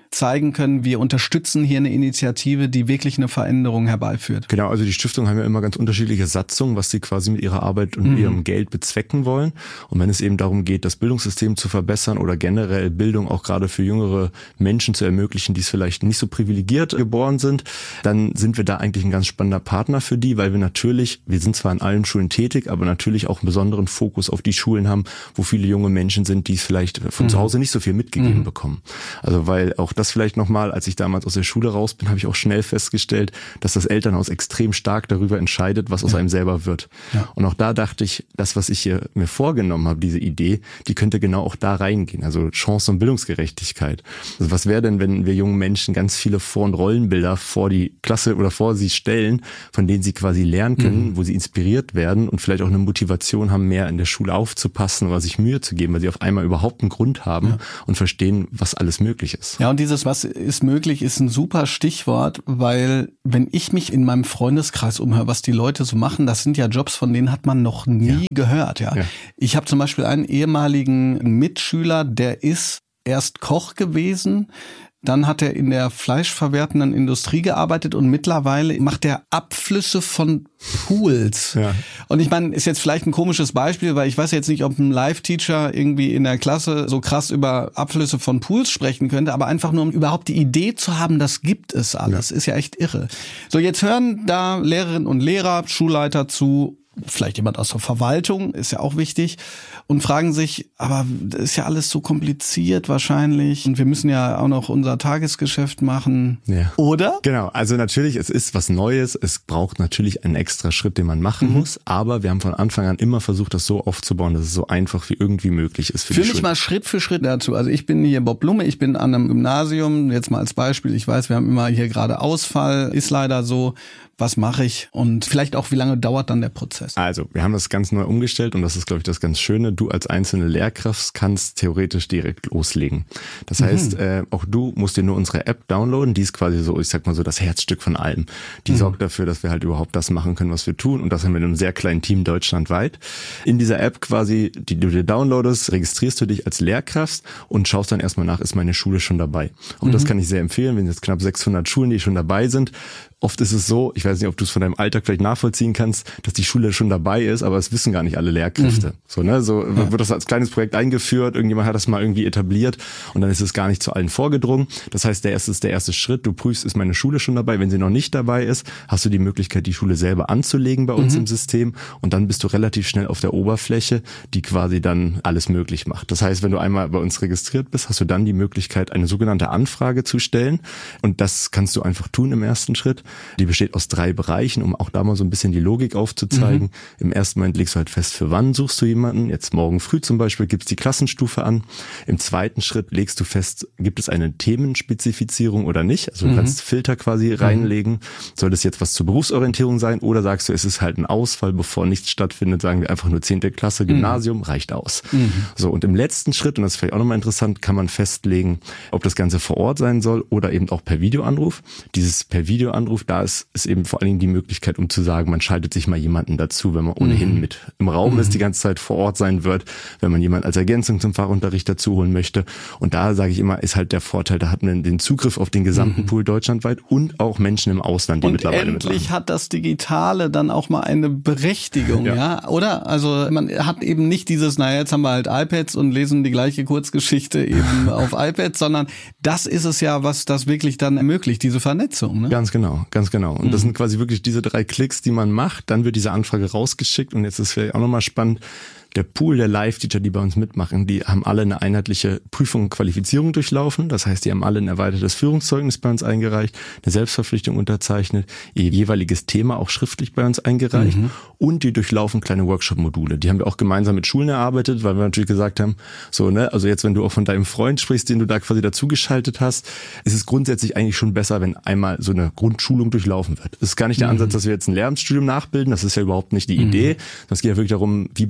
zeigen können, wir unterstützen hier eine Initiative, die wirklich eine Veränderung herbeiführt. Genau, also die Stiftungen haben ja immer ganz unterschiedliche Satzungen, was sie quasi mit ihrer Arbeit und ihrem Geld bezwecken wollen. Und wenn es eben darum geht, das Bildungssystem zu verbessern oder generell Bildung auch gerade für jüngere Menschen zu ermöglichen, die es vielleicht nicht so privilegiert geboren sind, dann sind wir da eigentlich ein ganz spannender Partner für die, weil wir sind zwar an allen Schulen tätig, aber natürlich auch einen besonderen Fokus auf die Schulen haben, wo viele junge Menschen sind, die es vielleicht von zu Hause nicht so viel mitgegeben bekommen. Also weil auch das vielleicht nochmal, als ich damals aus der Schule raus bin, habe ich auch schnell festgestellt, dass das Elternhaus extrem stark darüber entscheidet, was aus einem selber wird. Ja. Und auch da dachte ich, das, was ich hier mir vorgenommen habe, diese Idee, die könnte genau auch da reingehen. Also Chance und Bildungsgerechtigkeit. Also was wäre denn, wenn wir jungen Menschen ganz viele Vor- und Rollenbilder vor die Klasse oder vor sie stellen, von denen sie quasi lernen können, wo sie inspiriert werden und vielleicht auch eine Motivation haben, mehr in der Schule aufzupassen oder sich Mühe zu geben, weil sie auf einmal überhaupt einen Grund haben und verstehen, was alles möglich ist. Ja, und dieses "Was ist möglich" ist ein super Stichwort, weil wenn ich mich in meinem Freundeskreis umhöre, was die Leute so machen, das sind ja Jobs, von denen hat man noch nie gehört. Ja. Ich habe zum Beispiel einen ehemaligen Mitschüler, der ist erst Koch gewesen, dann hat er in der fleischverwertenden Industrie gearbeitet und mittlerweile macht er Abflüsse von Pools. Ja. Und ich meine, ist jetzt vielleicht ein komisches Beispiel, weil ich weiß jetzt nicht, ob ein Live-Teacher irgendwie in der Klasse so krass über Abflüsse von Pools sprechen könnte, aber einfach nur, um überhaupt die Idee zu haben, das gibt es alles. Ist ja echt irre. So, jetzt hören da Lehrerinnen und Lehrer, Schulleiter zu, vielleicht jemand aus der Verwaltung, ist ja auch wichtig, und fragen sich, aber das ist ja alles so kompliziert wahrscheinlich und wir müssen ja auch noch unser Tagesgeschäft machen, oder? Genau, also natürlich, es ist was Neues, es braucht natürlich einen extra Schritt, den man machen muss, aber wir haben von Anfang an immer versucht, das so aufzubauen, dass es so einfach wie irgendwie möglich ist für die Schulen. Führ mich mal Schritt für Schritt dazu. Also ich bin hier Bob Blume, ich bin an einem Gymnasium, jetzt mal als Beispiel, ich weiß, wir haben immer hier gerade Ausfall, ist leider so. Was mache ich? Und vielleicht auch, wie lange dauert dann der Prozess? Also, wir haben das ganz neu umgestellt und das ist, glaube ich, das ganz Schöne. Du als einzelne Lehrkraft kannst theoretisch direkt loslegen. Das heißt, auch du musst dir nur unsere App downloaden. Die ist quasi so, ich sag mal so, das Herzstück von allem. Die sorgt dafür, dass wir halt überhaupt das machen können, was wir tun. Und das haben wir in einem sehr kleinen Team deutschlandweit. In dieser App quasi, die du dir downloadest, registrierst du dich als Lehrkraft und schaust dann erstmal nach, ist meine Schule schon dabei? Auch das kann ich sehr empfehlen. Wir sind jetzt knapp 600 Schulen, die schon dabei sind. Oft ist es so, ich weiß nicht, ob du es von deinem Alltag vielleicht nachvollziehen kannst, dass die Schule schon dabei ist, aber es wissen gar nicht alle Lehrkräfte. So wird das als kleines Projekt eingeführt, irgendjemand hat das mal irgendwie etabliert und dann ist es gar nicht zu allen vorgedrungen. Das heißt, der erste Schritt, du prüfst, ist meine Schule schon dabei? Wenn sie noch nicht dabei ist, hast du die Möglichkeit, die Schule selber anzulegen bei uns im System und dann bist du relativ schnell auf der Oberfläche, die quasi dann alles möglich macht. Das heißt, wenn du einmal bei uns registriert bist, hast du dann die Möglichkeit, eine sogenannte Anfrage zu stellen und das kannst du einfach tun im ersten Schritt. Die besteht aus 3 Bereichen, um auch da mal so ein bisschen die Logik aufzuzeigen. Im ersten Moment legst du halt fest, für wann suchst du jemanden. Jetzt morgen früh zum Beispiel gibst die Klassenstufe an. Im zweiten Schritt legst du fest, gibt es eine Themenspezifizierung oder nicht. Also du kannst Filter quasi reinlegen. Soll das jetzt was zur Berufsorientierung sein oder sagst du, es ist halt ein Ausfall, bevor nichts stattfindet, sagen wir einfach nur 10. Klasse, Gymnasium, reicht aus. So, und im letzten Schritt, und das ist vielleicht auch nochmal interessant, kann man festlegen, ob das Ganze vor Ort sein soll oder eben auch per Videoanruf. Dieses per Videoanruf, da ist eben vor allen Dingen die Möglichkeit, um zu sagen, man schaltet sich mal jemanden dazu, wenn man ohnehin mit im Raum ist, die ganze Zeit vor Ort sein wird, wenn man jemanden als Ergänzung zum Fachunterricht dazu holen möchte. Und da sage ich immer, ist halt der Vorteil, da hat man den Zugriff auf den gesamten Pool deutschlandweit und auch Menschen im Ausland, die und mittlerweile mitmachen. Endlich hat das Digitale dann auch mal eine Berechtigung, ja, oder? Also man hat eben nicht dieses, naja, jetzt haben wir halt iPads und lesen die gleiche Kurzgeschichte eben auf iPads, sondern das ist es ja, was das wirklich dann ermöglicht, diese Vernetzung. Ne? Ganz genau. Und das sind quasi wirklich diese 3 Klicks, die man macht. Dann wird diese Anfrage rausgeschickt und jetzt ist vielleicht auch nochmal spannend, der Pool der Live-Teacher, die bei uns mitmachen, die haben alle eine einheitliche Prüfung und Qualifizierung durchlaufen. Das heißt, die haben alle ein erweitertes Führungszeugnis bei uns eingereicht, eine Selbstverpflichtung unterzeichnet, ihr jeweiliges Thema auch schriftlich bei uns eingereicht und die durchlaufen kleine Workshop-Module. Die haben wir auch gemeinsam mit Schulen erarbeitet, weil wir natürlich gesagt haben, so, ne, also jetzt, wenn du auch von deinem Freund sprichst, den du da quasi dazugeschaltet hast, ist es grundsätzlich eigentlich schon besser, wenn einmal so eine Grundschulung durchlaufen wird. Es ist gar nicht der Ansatz, dass wir jetzt ein Lehramtsstudium nachbilden, das ist ja überhaupt nicht die Idee. Es geht ja wirklich darum, wie bereitet man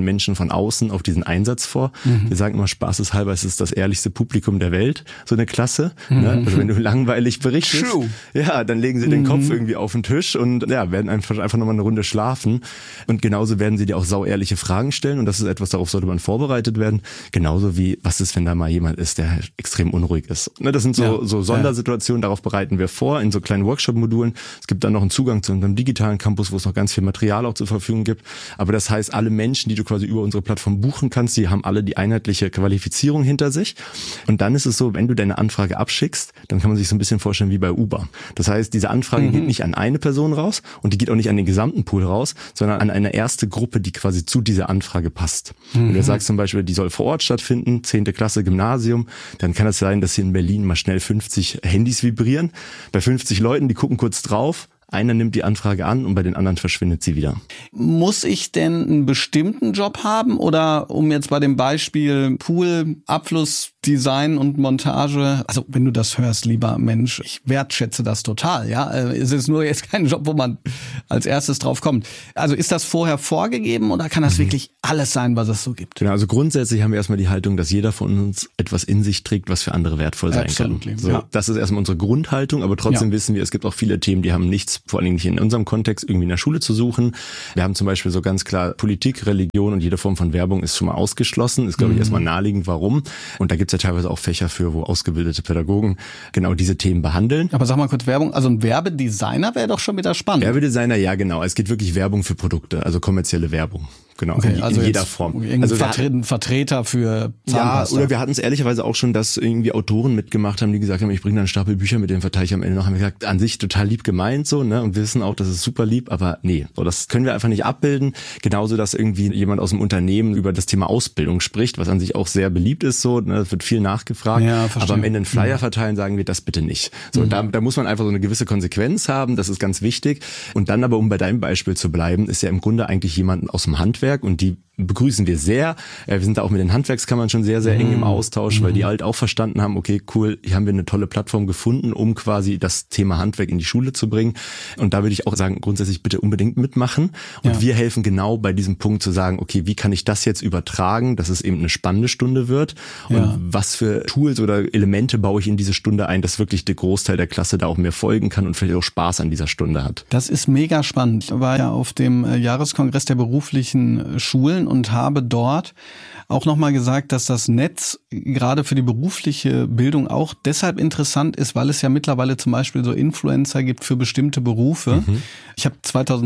an Menschen von außen auf diesen Einsatz vor. Wir sagen immer spaßeshalber, es ist das ehrlichste Publikum der Welt, so eine Klasse. Ne? Also wenn du langweilig berichtest, ja, dann legen sie den Kopf irgendwie auf den Tisch und ja, werden einfach nochmal eine Runde schlafen. Und genauso werden sie dir auch sauehrliche Fragen stellen und das ist etwas, darauf sollte man vorbereitet werden. Genauso wie, was ist, wenn da mal jemand ist, der extrem unruhig ist. Ne? Das sind so Sondersituationen, darauf bereiten wir vor in so kleinen Workshop-Modulen. Es gibt dann noch einen Zugang zu unserem digitalen Campus, wo es noch ganz viel Material auch zur Verfügung gibt. Aber das heißt, alle Menschen, die du quasi über unsere Plattform buchen kannst, die haben alle die einheitliche Qualifizierung hinter sich. Und dann ist es so, wenn du deine Anfrage abschickst, dann kann man sich so ein bisschen vorstellen wie bei Uber. Das heißt, diese Anfrage geht nicht an eine Person raus und die geht auch nicht an den gesamten Pool raus, sondern an eine erste Gruppe, die quasi zu dieser Anfrage passt. Wenn du sagst zum Beispiel, die soll vor Ort stattfinden, 10. Klasse Gymnasium, dann kann es sein, dass hier in Berlin mal schnell 50 Handys vibrieren. Bei 50 Leuten, die gucken kurz drauf, einer nimmt die Anfrage an und bei den anderen verschwindet sie wieder. Muss ich denn einen bestimmten Job haben oder um jetzt bei dem Beispiel Pool, Abfluss, Design und Montage, also wenn du das hörst, lieber Mensch, ich wertschätze das total, ja. Es ist nur jetzt kein Job, wo man als erstes drauf kommt. Also ist das vorher vorgegeben oder kann das wirklich alles sein, was es so gibt? Genau, also grundsätzlich haben wir erstmal die Haltung, dass jeder von uns etwas in sich trägt, was für andere wertvoll sein kann. So, ja. Das ist erstmal unsere Grundhaltung, aber trotzdem wissen wir, es gibt auch viele Themen, die haben nichts, vor allen Dingen nicht in unserem Kontext, irgendwie in der Schule zu suchen. Wir haben zum Beispiel so ganz klar Politik, Religion und jede Form von Werbung ist schon mal ausgeschlossen. Ist, glaube ich, erstmal naheliegend, warum. Und da gibt's ja teilweise auch Fächer für, wo ausgebildete Pädagogen genau diese Themen behandeln. Aber sag mal kurz Werbung, also ein Werbedesigner wäre doch schon wieder spannend. Werbedesigner, ja genau. Es geht wirklich Werbung für Produkte, also kommerzielle Werbung. Genau, okay, in jeder Form. Also Vertreter für Zahnpasta. Ja, oder wir hatten es ehrlicherweise auch schon, dass irgendwie Autoren mitgemacht haben, die gesagt haben, ich bringe dann einen Stapel Bücher mit, den verteile ich am Ende noch. Haben wir gesagt, an sich total lieb gemeint so, ne, und wir wissen auch, das ist super lieb, aber nee, so, das können wir einfach nicht abbilden. Genauso, dass irgendwie jemand aus dem Unternehmen über das Thema Ausbildung spricht, was an sich auch sehr beliebt ist, so, ne, das wird viel nachgefragt. Ja, aber am Ende einen Flyer verteilen, sagen wir das bitte nicht. So, da muss man einfach so eine gewisse Konsequenz haben, das ist ganz wichtig. Und dann aber, um bei deinem Beispiel zu bleiben, ist ja im Grunde eigentlich jemand aus dem Handwerk und die begrüßen wir sehr. Wir sind da auch mit den Handwerkskammern schon sehr, sehr eng im Austausch, weil die halt auch verstanden haben, okay, cool, hier haben wir eine tolle Plattform gefunden, um quasi das Thema Handwerk in die Schule zu bringen. Und da würde ich auch sagen, grundsätzlich bitte unbedingt mitmachen. Und wir helfen genau bei diesem Punkt zu sagen, okay, wie kann ich das jetzt übertragen, dass es eben eine spannende Stunde wird? Und was für Tools oder Elemente baue ich in diese Stunde ein, dass wirklich der Großteil der Klasse da auch mehr folgen kann und vielleicht auch Spaß an dieser Stunde hat. Das ist mega spannend. Ich war ja auf dem Jahreskongress der beruflichen Schulen und habe dort auch nochmal gesagt, dass das Netz gerade für die berufliche Bildung auch deshalb interessant ist, weil es ja mittlerweile zum Beispiel so Influencer gibt für bestimmte Berufe. Ich habe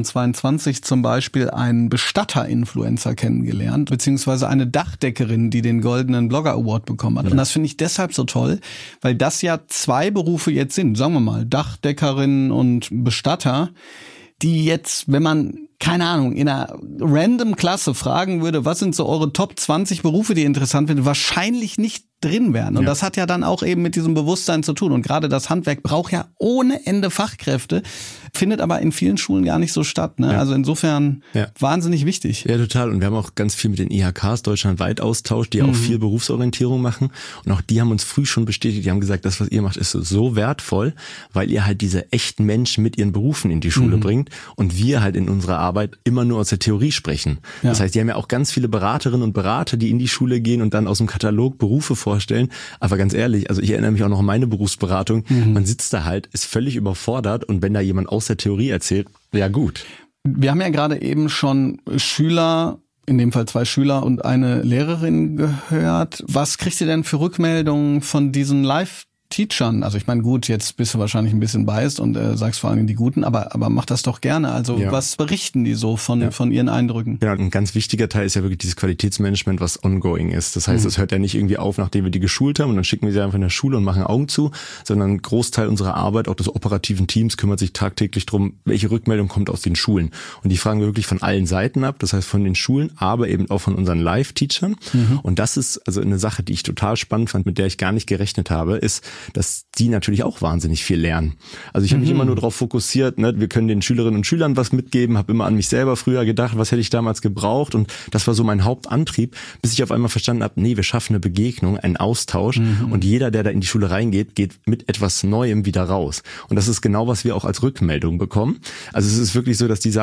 2022 zum Beispiel einen Bestatter-Influencer kennengelernt, beziehungsweise eine Dachdeckerin, die den Goldenen Blogger Award bekommen hat. Und das finde ich deshalb so toll, weil das ja zwei Berufe jetzt sind, sagen wir mal, Dachdeckerin und Bestatter, die jetzt, wenn man, keine Ahnung, in einer random Klasse fragen würde, was sind so eure Top 20 Berufe, die interessant sind, wahrscheinlich nicht drin wären. Und das hat ja dann auch eben mit diesem Bewusstsein zu tun. Und gerade das Handwerk braucht ja ohne Ende Fachkräfte, findet aber in vielen Schulen gar nicht so statt. Ne? Also insofern wahnsinnig wichtig. Ja, total. Und wir haben auch ganz viel mit den IHKs deutschlandweit austauscht, die auch viel Berufsorientierung machen. Und auch die haben uns früh schon bestätigt, die haben gesagt, das, was ihr macht, ist so wertvoll, weil ihr halt diese echten Menschen mit ihren Berufen in die Schule bringt und wir halt in unserer Arbeit immer nur aus der Theorie sprechen. Das heißt, die haben ja auch ganz viele Beraterinnen und Berater, die in die Schule gehen und dann aus dem Katalog Berufe vorstellen. Aber ganz ehrlich, also ich erinnere mich auch noch an meine Berufsberatung. Man sitzt da halt, ist völlig überfordert und wenn da jemand aus der Theorie erzählt, ja gut. Wir haben ja gerade eben schon Schüler, in dem Fall 2 Schüler und eine Lehrerin gehört. Was kriegt ihr denn für Rückmeldungen von diesen Live-Teachern? Also ich meine, gut, jetzt bist du wahrscheinlich ein bisschen biased und sagst vor allem die Guten, aber mach das doch gerne. Also was berichten die so von ihren Eindrücken? Ja, ein ganz wichtiger Teil ist ja wirklich dieses Qualitätsmanagement, was ongoing ist. Das heißt, es hört ja nicht irgendwie auf, nachdem wir die geschult haben und dann schicken wir sie einfach in der Schule und machen Augen zu, sondern ein Großteil unserer Arbeit, auch des operativen Teams, kümmert sich tagtäglich drum, welche Rückmeldung kommt aus den Schulen. Und die fragen wir wirklich von allen Seiten ab, das heißt von den Schulen, aber eben auch von unseren Live-Teachern. Und das ist also eine Sache, die ich total spannend fand, mit der ich gar nicht gerechnet habe, ist, dass die natürlich auch wahnsinnig viel lernen. Also ich habe mich immer nur darauf fokussiert, ne, wir können den Schülerinnen und Schülern was mitgeben, habe immer an mich selber früher gedacht, was hätte ich damals gebraucht und das war so mein Hauptantrieb, bis ich auf einmal verstanden habe, nee, wir schaffen eine Begegnung, einen Austausch und jeder, der da in die Schule reingeht, geht mit etwas Neuem wieder raus. Und das ist genau, was wir auch als Rückmeldung bekommen. Also es ist wirklich so, dass die sagen,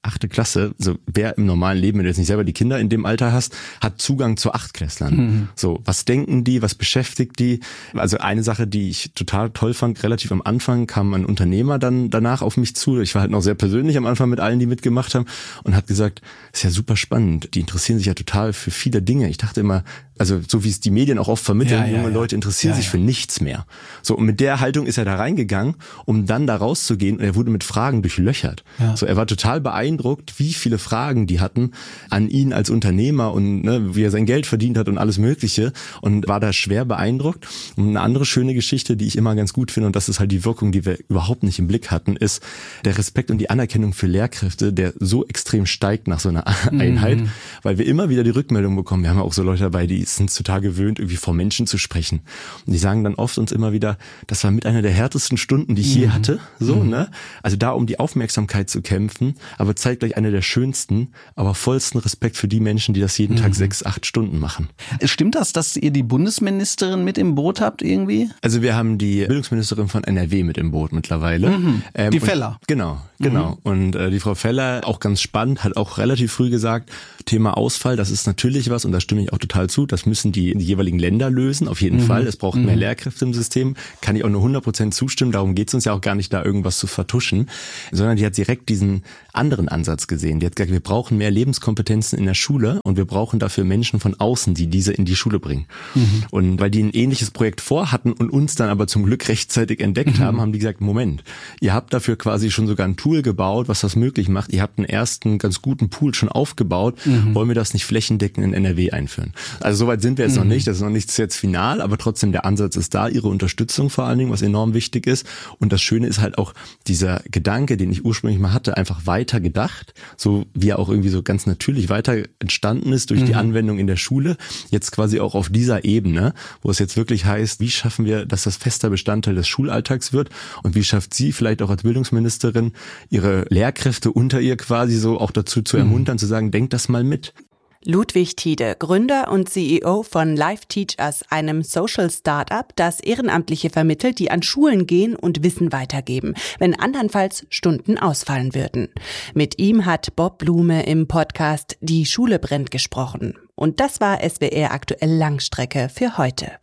8. Klasse, so wer im normalen Leben, wenn du jetzt nicht selber die Kinder in dem Alter hast, hat Zugang zu 8-Klässlern. So, was denken die, was beschäftigt die? Also eine Sache, die ich total toll fand, relativ am Anfang kam ein Unternehmer dann danach auf mich zu. Ich war halt noch sehr persönlich am Anfang mit allen, die mitgemacht haben und hat gesagt, ist ja super spannend, die interessieren sich ja total für viele Dinge. Ich dachte immer, also so wie es die Medien auch oft vermitteln, junge Leute interessieren sich für nichts mehr. So, und mit der Haltung ist er da reingegangen, um dann da rauszugehen, und er wurde mit Fragen durchlöchert. Ja. So, er war total beeindruckt, wie viele Fragen die hatten an ihn als Unternehmer und wie er sein Geld verdient hat und alles Mögliche, und war da schwer beeindruckt. Und eine andere schöne Geschichte, die ich immer ganz gut finde, und das ist halt die Wirkung, die wir überhaupt nicht im Blick hatten, ist der Respekt und die Anerkennung für Lehrkräfte, der so extrem steigt nach so einer Einheit, weil wir immer wieder die Rückmeldung bekommen. Wir haben ja auch so Leute dabei, die sind total gewöhnt, irgendwie vor Menschen zu sprechen. Und die sagen dann oft uns immer wieder, das war mit einer der härtesten Stunden, die ich je hatte. So, Also da um die Aufmerksamkeit zu kämpfen, aber zeitgleich eine der schönsten, aber vollsten Respekt für die Menschen, die das jeden Tag 6-8 Stunden machen. Stimmt das, dass ihr die Bundesministerin mit im Boot habt irgendwie? Also wir haben die Bildungsministerin von NRW mit im Boot mittlerweile. Die Feller. Genau. Und die Frau Feller, auch ganz spannend, hat auch relativ früh gesagt, Thema Ausfall, das ist natürlich was, und da stimme ich auch total zu, das müssen die jeweiligen Länder lösen, auf jeden Fall. Es braucht mehr Lehrkräfte im System, kann ich auch nur 100% zustimmen, darum geht es uns ja auch gar nicht, da irgendwas zu vertuschen, sondern die hat direkt diesen anderen Ansatz gesehen. Die hat gesagt, wir brauchen mehr Lebenskompetenzen in der Schule und wir brauchen dafür Menschen von außen, die diese in die Schule bringen. Und weil die ein ähnliches Projekt vorhatten und uns dann aber zum Glück rechtzeitig entdeckt haben, haben die gesagt, Moment, ihr habt dafür quasi schon sogar ein Tool gebaut, was das möglich macht. Ihr habt einen ersten ganz guten Pool schon aufgebaut. Wollen wir das nicht flächendeckend in NRW einführen? Also soweit sind wir jetzt noch nicht. Das ist noch nichts jetzt final, aber trotzdem der Ansatz ist da. Ihre Unterstützung vor allen Dingen, was enorm wichtig ist. Und das Schöne ist halt auch dieser Gedanke, den ich ursprünglich mal hatte, einfach weiter gedacht. So wie er auch irgendwie so ganz natürlich weiter entstanden ist durch die Anwendung in der Schule. Jetzt quasi auch auf dieser Ebene, wo es jetzt wirklich heißt, wie schaffen wir, dass das fester Bestandteil des Schulalltags wird? Und wie schafft sie vielleicht auch als Bildungsministerin, ihre Lehrkräfte unter ihr quasi so auch dazu zu ermuntern, zu sagen, denkt das mal mit. Ludwig Tiede, Gründer und CEO von Live Teach Us, einem Social Startup, das Ehrenamtliche vermittelt, die an Schulen gehen und Wissen weitergeben, wenn andernfalls Stunden ausfallen würden. Mit ihm hat Bob Blume im Podcast Die Schule brennt gesprochen. Und das war SWR aktuell Langstrecke für heute.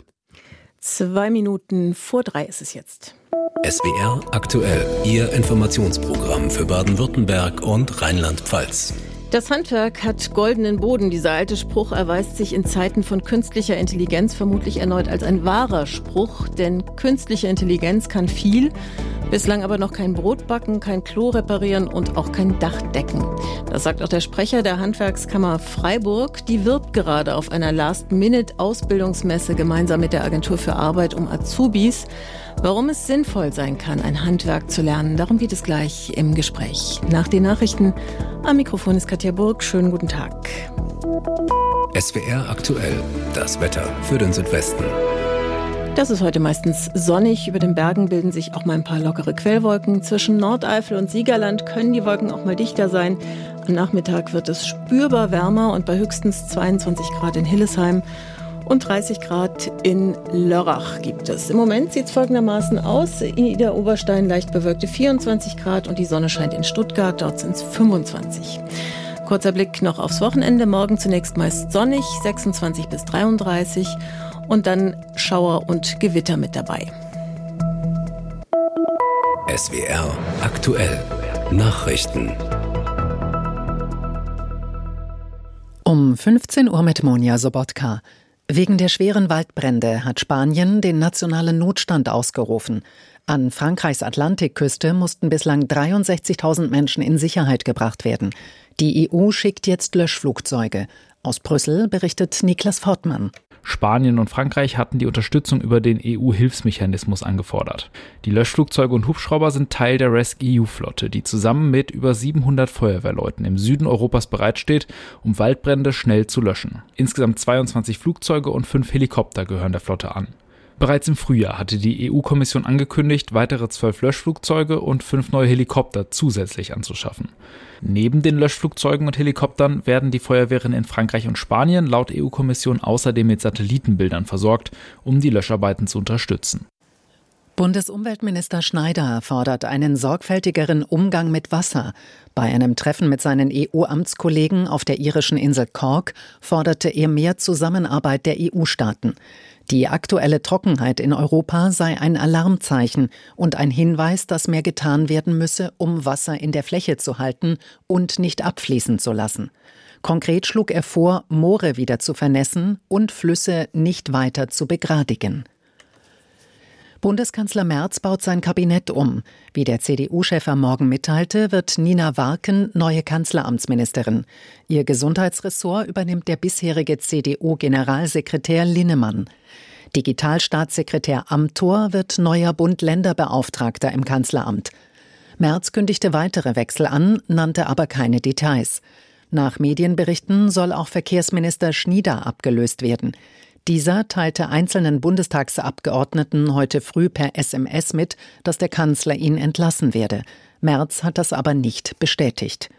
2:02 ist es jetzt. SWR aktuell, Ihr Informationsprogramm für Baden-Württemberg und Rheinland-Pfalz. Das Handwerk hat goldenen Boden. Dieser alte Spruch erweist sich in Zeiten von künstlicher Intelligenz vermutlich erneut als ein wahrer Spruch, denn künstliche Intelligenz kann viel, bislang aber noch kein Brot backen, kein Klo reparieren und auch kein Dach decken. Das sagt auch der Sprecher der Handwerkskammer Freiburg. Die wirbt gerade auf einer Last-Minute-Ausbildungsmesse gemeinsam mit der Agentur für Arbeit um Azubis. Warum es sinnvoll sein kann, ein Handwerk zu lernen, darum geht es gleich im Gespräch. Nach den Nachrichten am Mikrofon ist Katja Burg. Schönen guten Tag. SWR aktuell, das Wetter für den Südwesten. Das ist heute meistens sonnig. Über den Bergen bilden sich auch mal ein paar lockere Quellwolken. Zwischen Nordeifel und Siegerland können die Wolken auch mal dichter sein. Am Nachmittag wird es spürbar wärmer und bei höchstens 22 Grad in Hillesheim und 30 Grad in Lörrach gibt es. Im Moment sieht es folgendermaßen aus. In Idar-Oberstein leicht bewölkte 24 Grad und die Sonne scheint in Stuttgart. Dort sind es 25. Kurzer Blick noch aufs Wochenende. Morgen zunächst meist sonnig, 26 bis 33 und dann Schauer und Gewitter mit dabei. SWR aktuell. Nachrichten. Um 15 Uhr mit Monja Sobotka. Wegen der schweren Waldbrände hat Spanien den nationalen Notstand ausgerufen. An Frankreichs Atlantikküste mussten bislang 63.000 Menschen in Sicherheit gebracht werden. Die EU schickt jetzt Löschflugzeuge. Aus Brüssel berichtet Niklas Fortmann. Spanien und Frankreich hatten die Unterstützung über den EU-Hilfsmechanismus angefordert. Die Löschflugzeuge und Hubschrauber sind Teil der RescEU-Flotte, die zusammen mit über 700 Feuerwehrleuten im Süden Europas bereitsteht, um Waldbrände schnell zu löschen. Insgesamt 22 Flugzeuge und 5 Helikopter gehören der Flotte an. Bereits im Frühjahr hatte die EU-Kommission angekündigt, weitere 12 Löschflugzeuge und 5 neue Helikopter zusätzlich anzuschaffen. Neben den Löschflugzeugen und Helikoptern werden die Feuerwehren in Frankreich und Spanien laut EU-Kommission außerdem mit Satellitenbildern versorgt, um die Löscharbeiten zu unterstützen. Bundesumweltminister Schneider fordert einen sorgfältigeren Umgang mit Wasser. Bei einem Treffen mit seinen EU-Amtskollegen auf der irischen Insel Cork forderte er mehr Zusammenarbeit der EU-Staaten. Die aktuelle Trockenheit in Europa sei ein Alarmzeichen und ein Hinweis, dass mehr getan werden müsse, um Wasser in der Fläche zu halten und nicht abfließen zu lassen. Konkret schlug er vor, Moore wieder zu vernässen und Flüsse nicht weiter zu begradigen. Bundeskanzler Merz baut sein Kabinett um. Wie der CDU-Chef am Morgen mitteilte, wird Nina Warken neue Kanzleramtsministerin. Ihr Gesundheitsressort übernimmt der bisherige CDU-Generalsekretär Linnemann. Digitalstaatssekretär Amthor wird neuer Bund-Länder-Beauftragter im Kanzleramt. Merz kündigte weitere Wechsel an, nannte aber keine Details. Nach Medienberichten soll auch Verkehrsminister Schnieder abgelöst werden. Dieser teilte einzelnen Bundestagsabgeordneten heute früh per SMS mit, dass der Kanzler ihn entlassen werde. Merz hat das aber nicht bestätigt.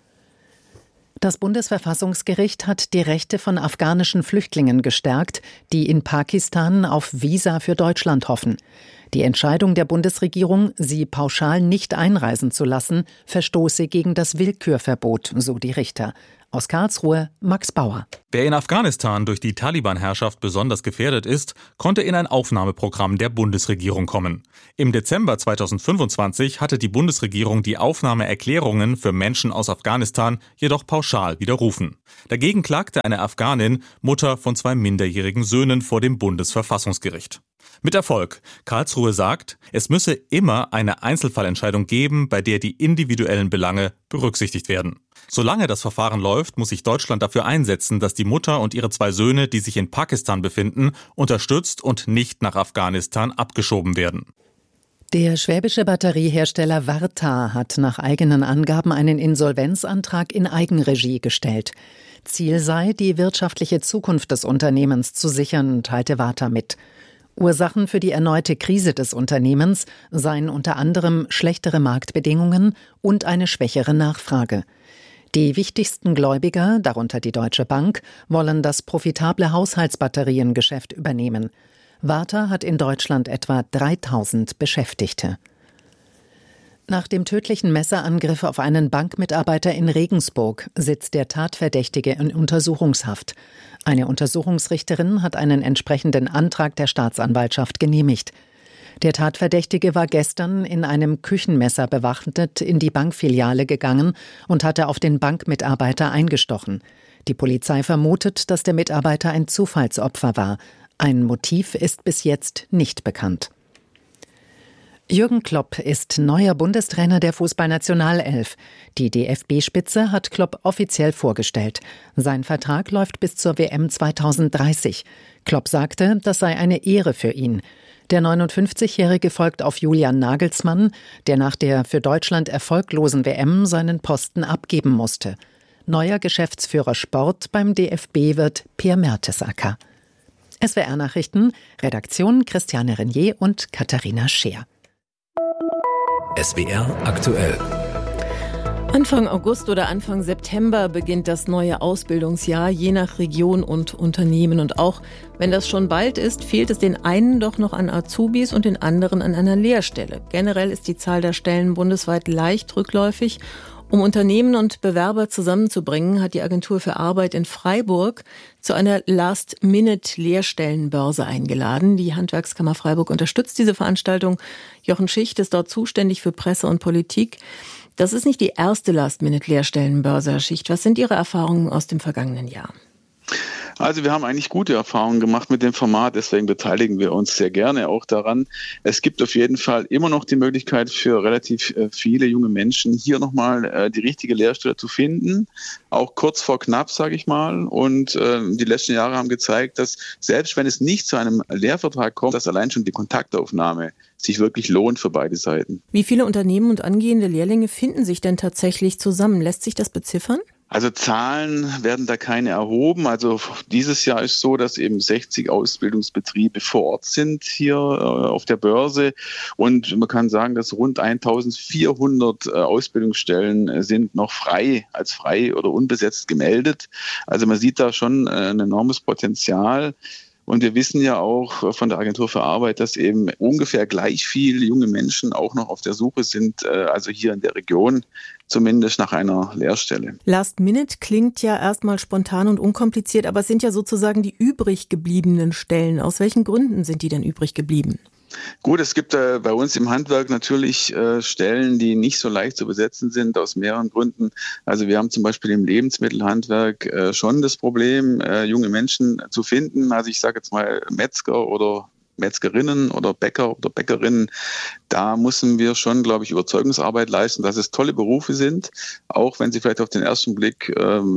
Das Bundesverfassungsgericht hat die Rechte von afghanischen Flüchtlingen gestärkt, die in Pakistan auf Visa für Deutschland hoffen. Die Entscheidung der Bundesregierung, sie pauschal nicht einreisen zu lassen, verstoße gegen das Willkürverbot, so die Richter. Aus Karlsruhe, Max Bauer. Wer in Afghanistan durch die Taliban-Herrschaft besonders gefährdet ist, konnte in ein Aufnahmeprogramm der Bundesregierung kommen. Im Dezember 2025 hatte die Bundesregierung die Aufnahmeerklärungen für Menschen aus Afghanistan jedoch pauschal widerrufen. Dagegen klagte eine Afghanin, Mutter von 2 minderjährigen Söhnen, vor dem Bundesverfassungsgericht. Mit Erfolg. Karlsruhe sagt, es müsse immer eine Einzelfallentscheidung geben, bei der die individuellen Belange berücksichtigt werden. Solange das Verfahren läuft, muss sich Deutschland dafür einsetzen, dass die Mutter und ihre 2 Söhne, die sich in Pakistan befinden, unterstützt und nicht nach Afghanistan abgeschoben werden. Der schwäbische Batteriehersteller Varta hat nach eigenen Angaben einen Insolvenzantrag in Eigenregie gestellt. Ziel sei, die wirtschaftliche Zukunft des Unternehmens zu sichern, teilte Varta mit. Ursachen für die erneute Krise des Unternehmens seien unter anderem schlechtere Marktbedingungen und eine schwächere Nachfrage. Die wichtigsten Gläubiger, darunter die Deutsche Bank, wollen das profitable Haushaltsbatteriengeschäft übernehmen. Varta hat in Deutschland etwa 3000 Beschäftigte. Nach dem tödlichen Messerangriff auf einen Bankmitarbeiter in Regensburg sitzt der Tatverdächtige in Untersuchungshaft. Eine Untersuchungsrichterin hat einen entsprechenden Antrag der Staatsanwaltschaft genehmigt. Der Tatverdächtige war gestern in einem Küchenmesser bewaffnet in die Bankfiliale gegangen und hatte auf den Bankmitarbeiter eingestochen. Die Polizei vermutet, dass der Mitarbeiter ein Zufallsopfer war. Ein Motiv ist bis jetzt nicht bekannt. Jürgen Klopp ist neuer Bundestrainer der Fußballnationalelf. Die DFB-Spitze hat Klopp offiziell vorgestellt. Sein Vertrag läuft bis zur WM 2030. Klopp sagte, das sei eine Ehre für ihn. Der 59-Jährige folgt auf Julian Nagelsmann, der nach der für Deutschland erfolglosen WM seinen Posten abgeben musste. Neuer Geschäftsführer Sport beim DFB wird Pierre Mertesacker. SWR-Nachrichten, Redaktion Christiane Renier und Katharina Scheer. SWR aktuell. Anfang August oder Anfang September beginnt das neue Ausbildungsjahr, je nach Region und Unternehmen. Und auch wenn das schon bald ist, fehlt es den einen doch noch an Azubis und den anderen an einer Lehrstelle. Generell ist die Zahl der Stellen bundesweit leicht rückläufig. Um Unternehmen und Bewerber zusammenzubringen, hat die Agentur für Arbeit in Freiburg zu einer Last-Minute-Lehrstellenbörse eingeladen. Die Handwerkskammer Freiburg unterstützt diese Veranstaltung. Jochen Schicht ist dort zuständig für Presse und Politik. Das ist nicht die erste Last-Minute-Lehrstellenbörse, Herr Schicht. Was sind Ihre Erfahrungen aus dem vergangenen Jahr? Also wir haben eigentlich gute Erfahrungen gemacht mit dem Format, deswegen beteiligen wir uns sehr gerne auch daran. Es gibt auf jeden Fall immer noch die Möglichkeit für relativ viele junge Menschen, hier nochmal die richtige Lehrstelle zu finden, auch kurz vor knapp, sage ich mal. Und die letzten Jahre haben gezeigt, dass selbst wenn es nicht zu einem Lehrvertrag kommt, dass allein schon die Kontaktaufnahme sich wirklich lohnt für beide Seiten. Wie viele Unternehmen und angehende Lehrlinge finden sich denn tatsächlich zusammen? Lässt sich das beziffern? Also Zahlen werden da keine erhoben. Also dieses Jahr ist so, dass eben 60 Ausbildungsbetriebe vor Ort sind hier auf der Börse. Und man kann sagen, dass rund 1400 Ausbildungsstellen sind noch als frei oder unbesetzt gemeldet. Also man sieht da schon ein enormes Potenzial. Und wir wissen ja auch von der Agentur für Arbeit, dass eben ungefähr gleich viele junge Menschen auch noch auf der Suche sind, also hier in der Region, zumindest nach einer Lehrstelle. Last Minute klingt ja erstmal spontan und unkompliziert, aber es sind ja sozusagen die übrig gebliebenen Stellen. Aus welchen Gründen sind die denn übrig geblieben? Gut, es gibt bei uns im Handwerk natürlich Stellen, die nicht so leicht zu besetzen sind, aus mehreren Gründen. Also wir haben zum Beispiel im Lebensmittelhandwerk schon das Problem, junge Menschen zu finden. Also ich sage jetzt mal Metzger oder Metzgerinnen oder Bäcker oder Bäckerinnen, da müssen wir schon, glaube ich, Überzeugungsarbeit leisten, dass es tolle Berufe sind, auch wenn sie vielleicht auf den ersten Blick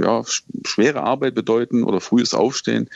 schwere Arbeit bedeuten oder frühes Aufstehen.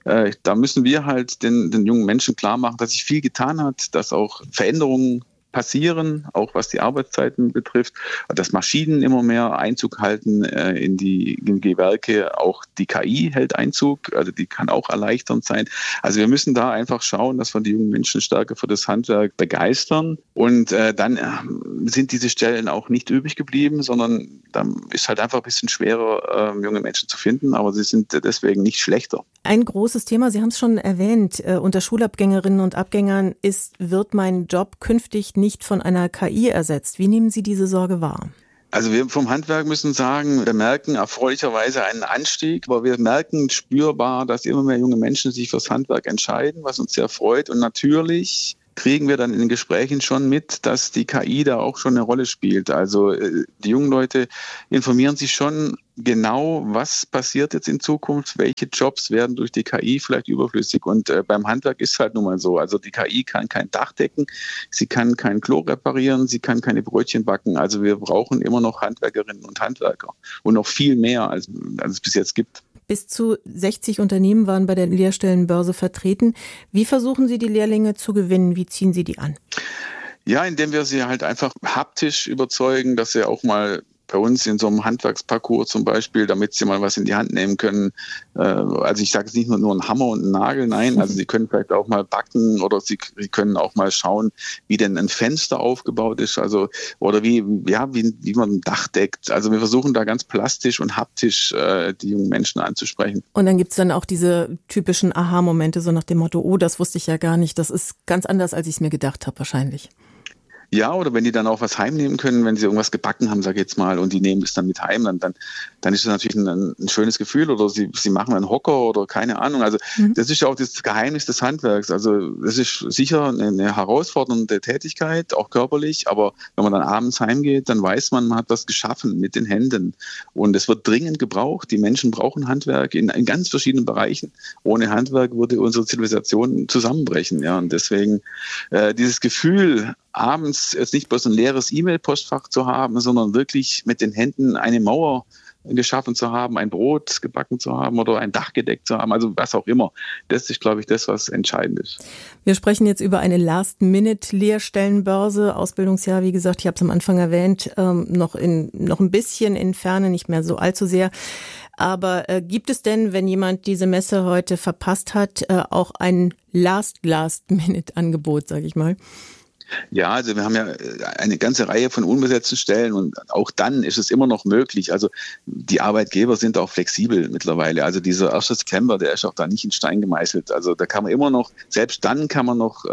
Da müssen wir halt den jungen Menschen klar machen, dass sich viel getan hat, dass auch Veränderungen passieren, auch was die Arbeitszeiten betrifft, dass Maschinen immer mehr Einzug halten in die Gewerke, auch die KI hält Einzug, also die kann auch erleichternd sein. Also wir müssen da einfach schauen, dass wir die jungen Menschen stärker für das Handwerk begeistern und dann sind diese Stellen auch nicht übrig geblieben, sondern dann ist halt einfach ein bisschen schwerer, junge Menschen zu finden, aber sie sind deswegen nicht schlechter. Ein großes Thema, Sie haben es schon erwähnt, unter Schulabgängerinnen und Abgängern wird mein Job künftig nicht von einer KI ersetzt. Wie nehmen Sie diese Sorge wahr? Also wir vom Handwerk müssen sagen, wir merken erfreulicherweise einen Anstieg, aber wir merken spürbar, dass immer mehr junge Menschen sich fürs Handwerk entscheiden, was uns sehr freut. Und natürlich kriegen wir dann in den Gesprächen schon mit, dass die KI da auch schon eine Rolle spielt. Also die jungen Leute informieren sich schon genau, was passiert jetzt in Zukunft, welche Jobs werden durch die KI vielleicht überflüssig. Und beim Handwerk ist es halt nun mal so. Also die KI kann kein Dach decken, sie kann kein Klo reparieren, sie kann keine Brötchen backen. Also wir brauchen immer noch Handwerkerinnen und Handwerker und noch viel mehr, als es bis jetzt gibt. Bis zu 60 Unternehmen waren bei der Lehrstellenbörse vertreten. Wie versuchen Sie, die Lehrlinge zu gewinnen? Wie ziehen Sie die an? Ja, indem wir sie halt einfach haptisch überzeugen, dass sie auch mal bei uns in so einem Handwerksparcours zum Beispiel, damit sie mal was in die Hand nehmen können. Also ich sage jetzt nicht nur einen Hammer und einen Nagel, nein, also sie können vielleicht auch mal backen oder sie können auch mal schauen, wie denn ein Fenster aufgebaut ist, also oder wie man ein Dach deckt. Also wir versuchen da ganz plastisch und haptisch die jungen Menschen anzusprechen. Und dann gibt es dann auch diese typischen Aha-Momente, so nach dem Motto, oh, das wusste ich ja gar nicht, das ist ganz anders, als ich es mir gedacht habe wahrscheinlich. Ja, oder wenn die dann auch was heimnehmen können, wenn sie irgendwas gebacken haben, sag ich jetzt mal, und die nehmen es dann mit heim, dann ist das natürlich ein schönes Gefühl. Oder sie machen einen Hocker oder keine Ahnung. Also das ist ja auch das Geheimnis des Handwerks. Also es ist sicher eine herausfordernde Tätigkeit, auch körperlich. Aber wenn man dann abends heimgeht, dann weiß man hat das geschaffen mit den Händen. Und es wird dringend gebraucht. Die Menschen brauchen Handwerk in ganz verschiedenen Bereichen. Ohne Handwerk würde unsere Zivilisation zusammenbrechen. Ja, und deswegen dieses Gefühl, abends jetzt nicht bloß ein leeres E-Mail-Postfach zu haben, sondern wirklich mit den Händen eine Mauer geschaffen zu haben, ein Brot gebacken zu haben oder ein Dach gedeckt zu haben, also was auch immer. Das ist, glaube ich, das, was entscheidend ist. Wir sprechen jetzt über eine Last-Minute-Lehrstellenbörse. Ausbildungsjahr, wie gesagt, ich habe es am Anfang erwähnt, noch ein bisschen in Ferne, nicht mehr so allzu sehr. Aber gibt es denn, wenn jemand diese Messe heute verpasst hat, auch ein Last-Minute-Angebot, sage ich mal? Ja, also wir haben ja eine ganze Reihe von unbesetzten Stellen und auch dann ist es immer noch möglich. Also die Arbeitgeber sind auch flexibel mittlerweile. Also dieser 1. September, der ist auch da nicht in Stein gemeißelt. Also da kann man immer noch, selbst dann kann man noch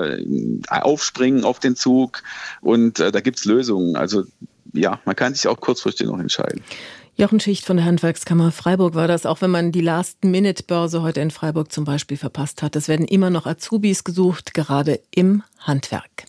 aufspringen auf den Zug und da gibt's Lösungen. Also ja, man kann sich auch kurzfristig noch entscheiden. Jochen Schicht von der Handwerkskammer Freiburg war das, auch wenn man die Last-Minute-Börse heute in Freiburg zum Beispiel verpasst hat. Es werden immer noch Azubis gesucht, gerade im Handwerk.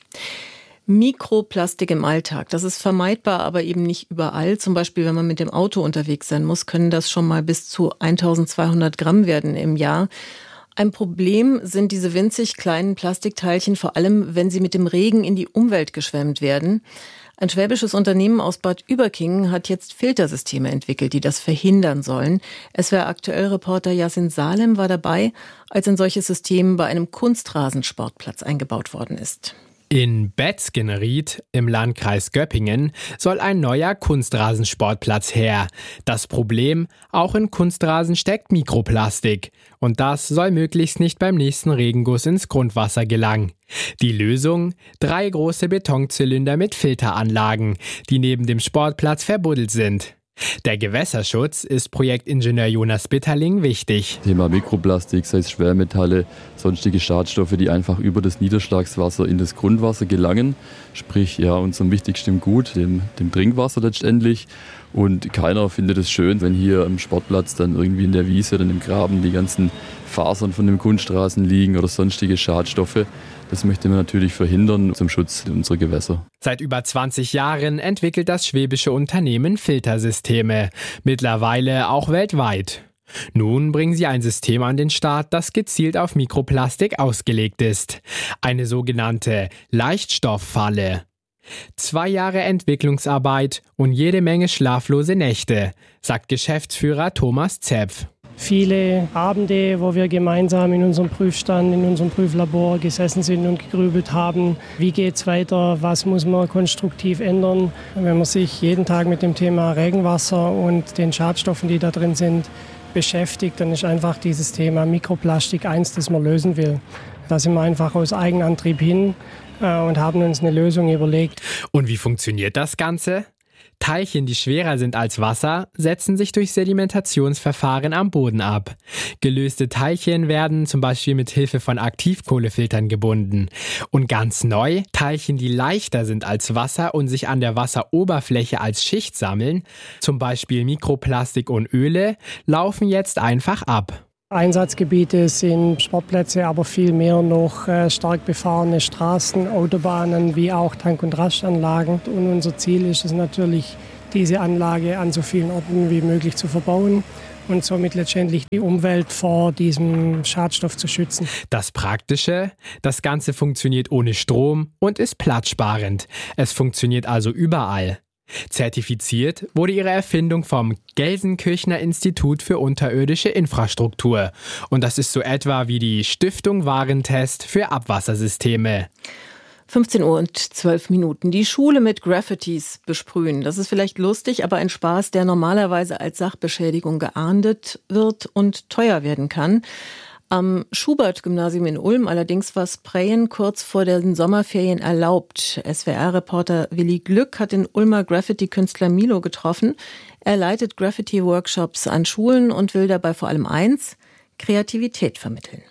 Mikroplastik im Alltag, das ist vermeidbar, aber eben nicht überall. Zum Beispiel, wenn man mit dem Auto unterwegs sein muss, können das schon mal bis zu 1200 Gramm werden im Jahr. Ein Problem sind diese winzig kleinen Plastikteilchen, vor allem wenn sie mit dem Regen in die Umwelt geschwemmt werden. Ein schwäbisches Unternehmen aus Bad Überkingen hat jetzt Filtersysteme entwickelt, die das verhindern sollen. SWR-Aktuell-Reporter Yasin Salem war dabei, als ein solches System bei einem Kunstrasensportplatz eingebaut worden ist. In Betzgenried im Landkreis Göppingen soll ein neuer Kunstrasensportplatz her. Das Problem, auch in Kunstrasen steckt Mikroplastik. Und das soll möglichst nicht beim nächsten Regenguss ins Grundwasser gelangen. Die Lösung? 3 große Betonzylinder mit Filteranlagen, die neben dem Sportplatz verbuddelt sind. Der Gewässerschutz ist Projektingenieur Jonas Bitterling wichtig. Thema Mikroplastik, sei es Schwermetalle, sonstige Schadstoffe, die einfach über das Niederschlagswasser in das Grundwasser gelangen. Sprich, ja, unserem wichtigsten Gut, dem Trinkwasser letztendlich. Und keiner findet es schön, wenn hier am Sportplatz dann irgendwie in der Wiese oder im Graben die ganzen Fasern von den Kunststraßen liegen oder sonstige Schadstoffe. Das möchte man natürlich verhindern zum Schutz unserer Gewässer. Seit über 20 Jahren entwickelt das schwäbische Unternehmen Filtersysteme, mittlerweile auch weltweit. Nun bringen sie ein System an den Start, das gezielt auf Mikroplastik ausgelegt ist. Eine sogenannte Leichtstofffalle. 2 Jahre Entwicklungsarbeit und jede Menge schlaflose Nächte, sagt Geschäftsführer Thomas Zepf. Viele Abende, wo wir gemeinsam in unserem Prüfstand, in unserem Prüflabor gesessen sind und gegrübelt haben, wie geht's weiter, was muss man konstruktiv ändern. Wenn man sich jeden Tag mit dem Thema Regenwasser und den Schadstoffen, die da drin sind, beschäftigt, dann ist einfach dieses Thema Mikroplastik eins, das man lösen will. Da sind wir einfach aus Eigenantrieb hin und haben uns eine Lösung überlegt. Und wie funktioniert das Ganze? Teilchen, die schwerer sind als Wasser, setzen sich durch Sedimentationsverfahren am Boden ab. Gelöste Teilchen werden zum Beispiel mit Hilfe von Aktivkohlefiltern gebunden. Und ganz neu, Teilchen, die leichter sind als Wasser und sich an der Wasseroberfläche als Schicht sammeln, zum Beispiel Mikroplastik und Öle, laufen jetzt einfach ab. Einsatzgebiete sind Sportplätze, aber viel mehr noch stark befahrene Straßen, Autobahnen wie auch Tank- und Rastanlagen. Und unser Ziel ist es natürlich, diese Anlage an so vielen Orten wie möglich zu verbauen und somit letztendlich die Umwelt vor diesem Schadstoff zu schützen. Das Praktische, das Ganze funktioniert ohne Strom und ist platzsparend. Es funktioniert also überall. Zertifiziert wurde ihre Erfindung vom Gelsenkirchener Institut für unterirdische Infrastruktur. Und das ist so etwa wie die Stiftung Warentest für Abwassersysteme. 15:12 Uhr. Die Schule mit Graffitis besprühen. Das ist vielleicht lustig, aber ein Spaß, der normalerweise als Sachbeschädigung geahndet wird und teuer werden kann. Am Schubert-Gymnasium in Ulm allerdings war Sprayen kurz vor den Sommerferien erlaubt. SWR-Reporter Willi Glück hat den Ulmer Graffiti-Künstler Milo getroffen. Er leitet Graffiti-Workshops an Schulen und will dabei vor allem eins: Kreativität vermitteln.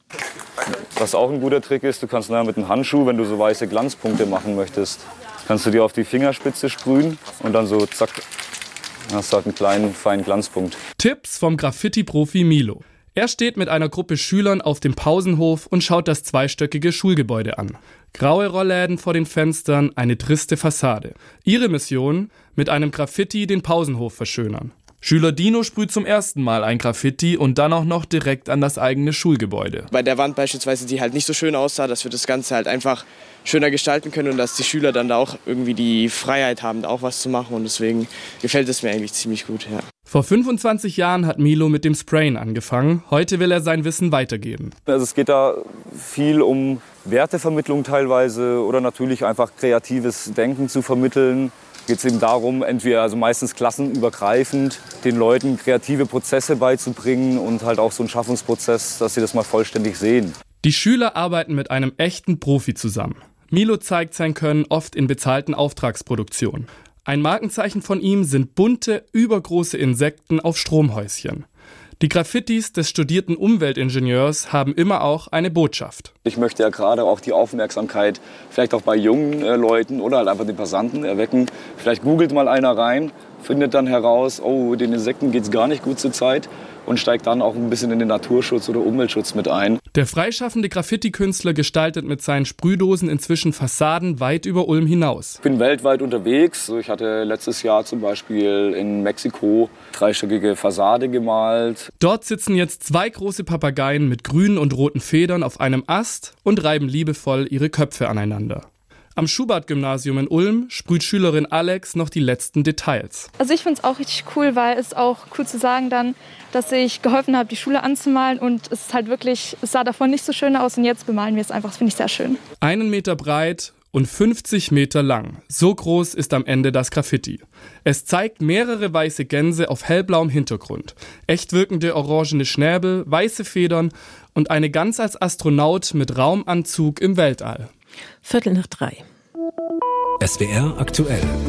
Was auch ein guter Trick ist, du kannst nachher mit einem Handschuh, wenn du so weiße Glanzpunkte machen möchtest, kannst du dir auf die Fingerspitze sprühen und dann so zack, hast du halt einen kleinen, feinen Glanzpunkt. Tipps vom Graffiti-Profi Milo. Er steht mit einer Gruppe Schülern auf dem Pausenhof und schaut das zweistöckige Schulgebäude an. Graue Rollläden vor den Fenstern, eine triste Fassade. Ihre Mission: mit einem Graffiti den Pausenhof verschönern. Schüler Dino sprüht zum ersten Mal ein Graffiti und dann auch noch direkt an das eigene Schulgebäude. Bei der Wand beispielsweise, die halt nicht so schön aussah, dass wir das Ganze halt einfach schöner gestalten können und dass die Schüler dann da auch irgendwie die Freiheit haben, da auch was zu machen, und deswegen gefällt es mir eigentlich ziemlich gut, ja. Vor 25 Jahren hat Milo mit dem Sprayen angefangen. Heute will er sein Wissen weitergeben. Also es geht da viel um Wertevermittlung teilweise oder natürlich einfach kreatives Denken zu vermitteln. Geht es eben darum, entweder also meistens klassenübergreifend den Leuten kreative Prozesse beizubringen und halt auch so einen Schaffungsprozess, dass sie das mal vollständig sehen. Die Schüler arbeiten mit einem echten Profi zusammen. Milo zeigt sein Können oft in bezahlten Auftragsproduktionen. Ein Markenzeichen von ihm sind bunte, übergroße Insekten auf Stromhäuschen. Die Graffitis des studierten Umweltingenieurs haben immer auch eine Botschaft. Ich möchte ja gerade auch die Aufmerksamkeit vielleicht auch bei jungen Leuten oder halt einfach den Passanten erwecken. Vielleicht googelt mal einer rein, findet dann heraus, oh, den Insekten geht's gar nicht gut zur Zeit, und steigt dann auch ein bisschen in den Naturschutz oder Umweltschutz mit ein. Der freischaffende Graffiti-Künstler gestaltet mit seinen Sprühdosen inzwischen Fassaden weit über Ulm hinaus. Ich bin weltweit unterwegs. Ich hatte letztes Jahr zum Beispiel in Mexiko 3-stöckige Fassade gemalt. Dort sitzen jetzt 2 große Papageien mit grünen und roten Federn auf einem Ast und reiben liebevoll ihre Köpfe aneinander. Am Schubert-Gymnasium in Ulm sprüht Schülerin Alex noch die letzten Details. Also ich finde es auch richtig cool, weil es auch cool zu sagen dann, dass ich geholfen habe, die Schule anzumalen, und es ist halt wirklich, es sah davon nicht so schön aus und jetzt bemalen wir es einfach, das finde ich sehr schön. 1 Meter breit und 50 Meter lang. So groß ist am Ende das Graffiti. Es zeigt mehrere weiße Gänse auf hellblauem Hintergrund, echt wirkende orangene Schnäbel, weiße Federn und eine Gans als Astronaut mit Raumanzug im Weltall. 2:45. SWR aktuell.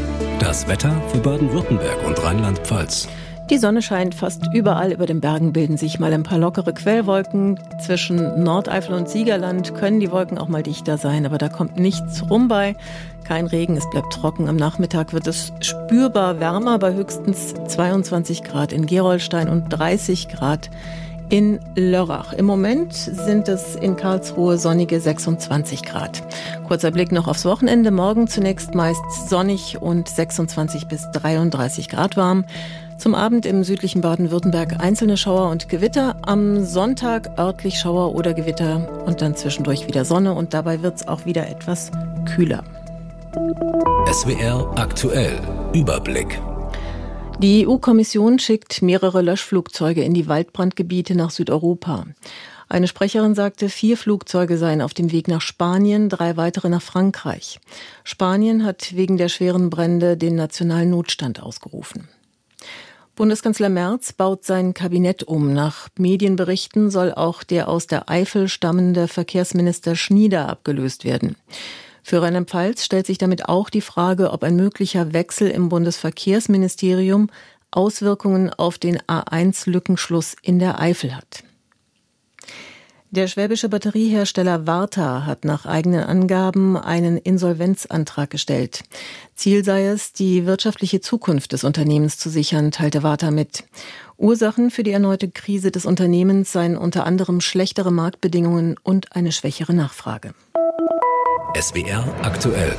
Das Wetter für Baden-Württemberg und Rheinland-Pfalz. Die Sonne scheint fast überall. Über den Bergen bilden sich mal ein paar lockere Quellwolken. Zwischen Nordeifel und Siegerland können die Wolken auch mal dichter sein, aber da kommt nichts rum bei. Kein Regen, es bleibt trocken. Am Nachmittag wird es spürbar wärmer, bei höchstens 22 Grad in Gerolstein und 30 Grad in Lörrach. Im Moment sind es in Karlsruhe sonnige 26 Grad. Kurzer Blick noch aufs Wochenende. Morgen zunächst meist sonnig und 26 bis 33 Grad warm. Zum Abend im südlichen Baden-Württemberg einzelne Schauer und Gewitter. Am Sonntag örtlich Schauer oder Gewitter und dann zwischendurch wieder Sonne. Und dabei wird es auch wieder etwas kühler. SWR aktuell. Überblick. Die EU-Kommission schickt mehrere Löschflugzeuge in die Waldbrandgebiete nach Südeuropa. Eine Sprecherin sagte, 4 Flugzeuge seien auf dem Weg nach Spanien, 3 weitere nach Frankreich. Spanien hat wegen der schweren Brände den nationalen Notstand ausgerufen. Bundeskanzler Merz baut sein Kabinett um. Nach Medienberichten soll auch der aus der Eifel stammende Verkehrsminister Schnieder abgelöst werden. Für Rheinland-Pfalz stellt sich damit auch die Frage, ob ein möglicher Wechsel im Bundesverkehrsministerium Auswirkungen auf den A1-Lückenschluss in der Eifel hat. Der schwäbische Batteriehersteller Varta hat nach eigenen Angaben einen Insolvenzantrag gestellt. Ziel sei es, die wirtschaftliche Zukunft des Unternehmens zu sichern, teilte Varta mit. Ursachen für die erneute Krise des Unternehmens seien unter anderem schlechtere Marktbedingungen und eine schwächere Nachfrage. SWR aktuell.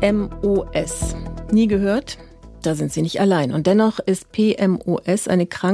PMOS. Nie gehört? Da sind Sie nicht allein. Und dennoch ist PMOS eine Krankheit,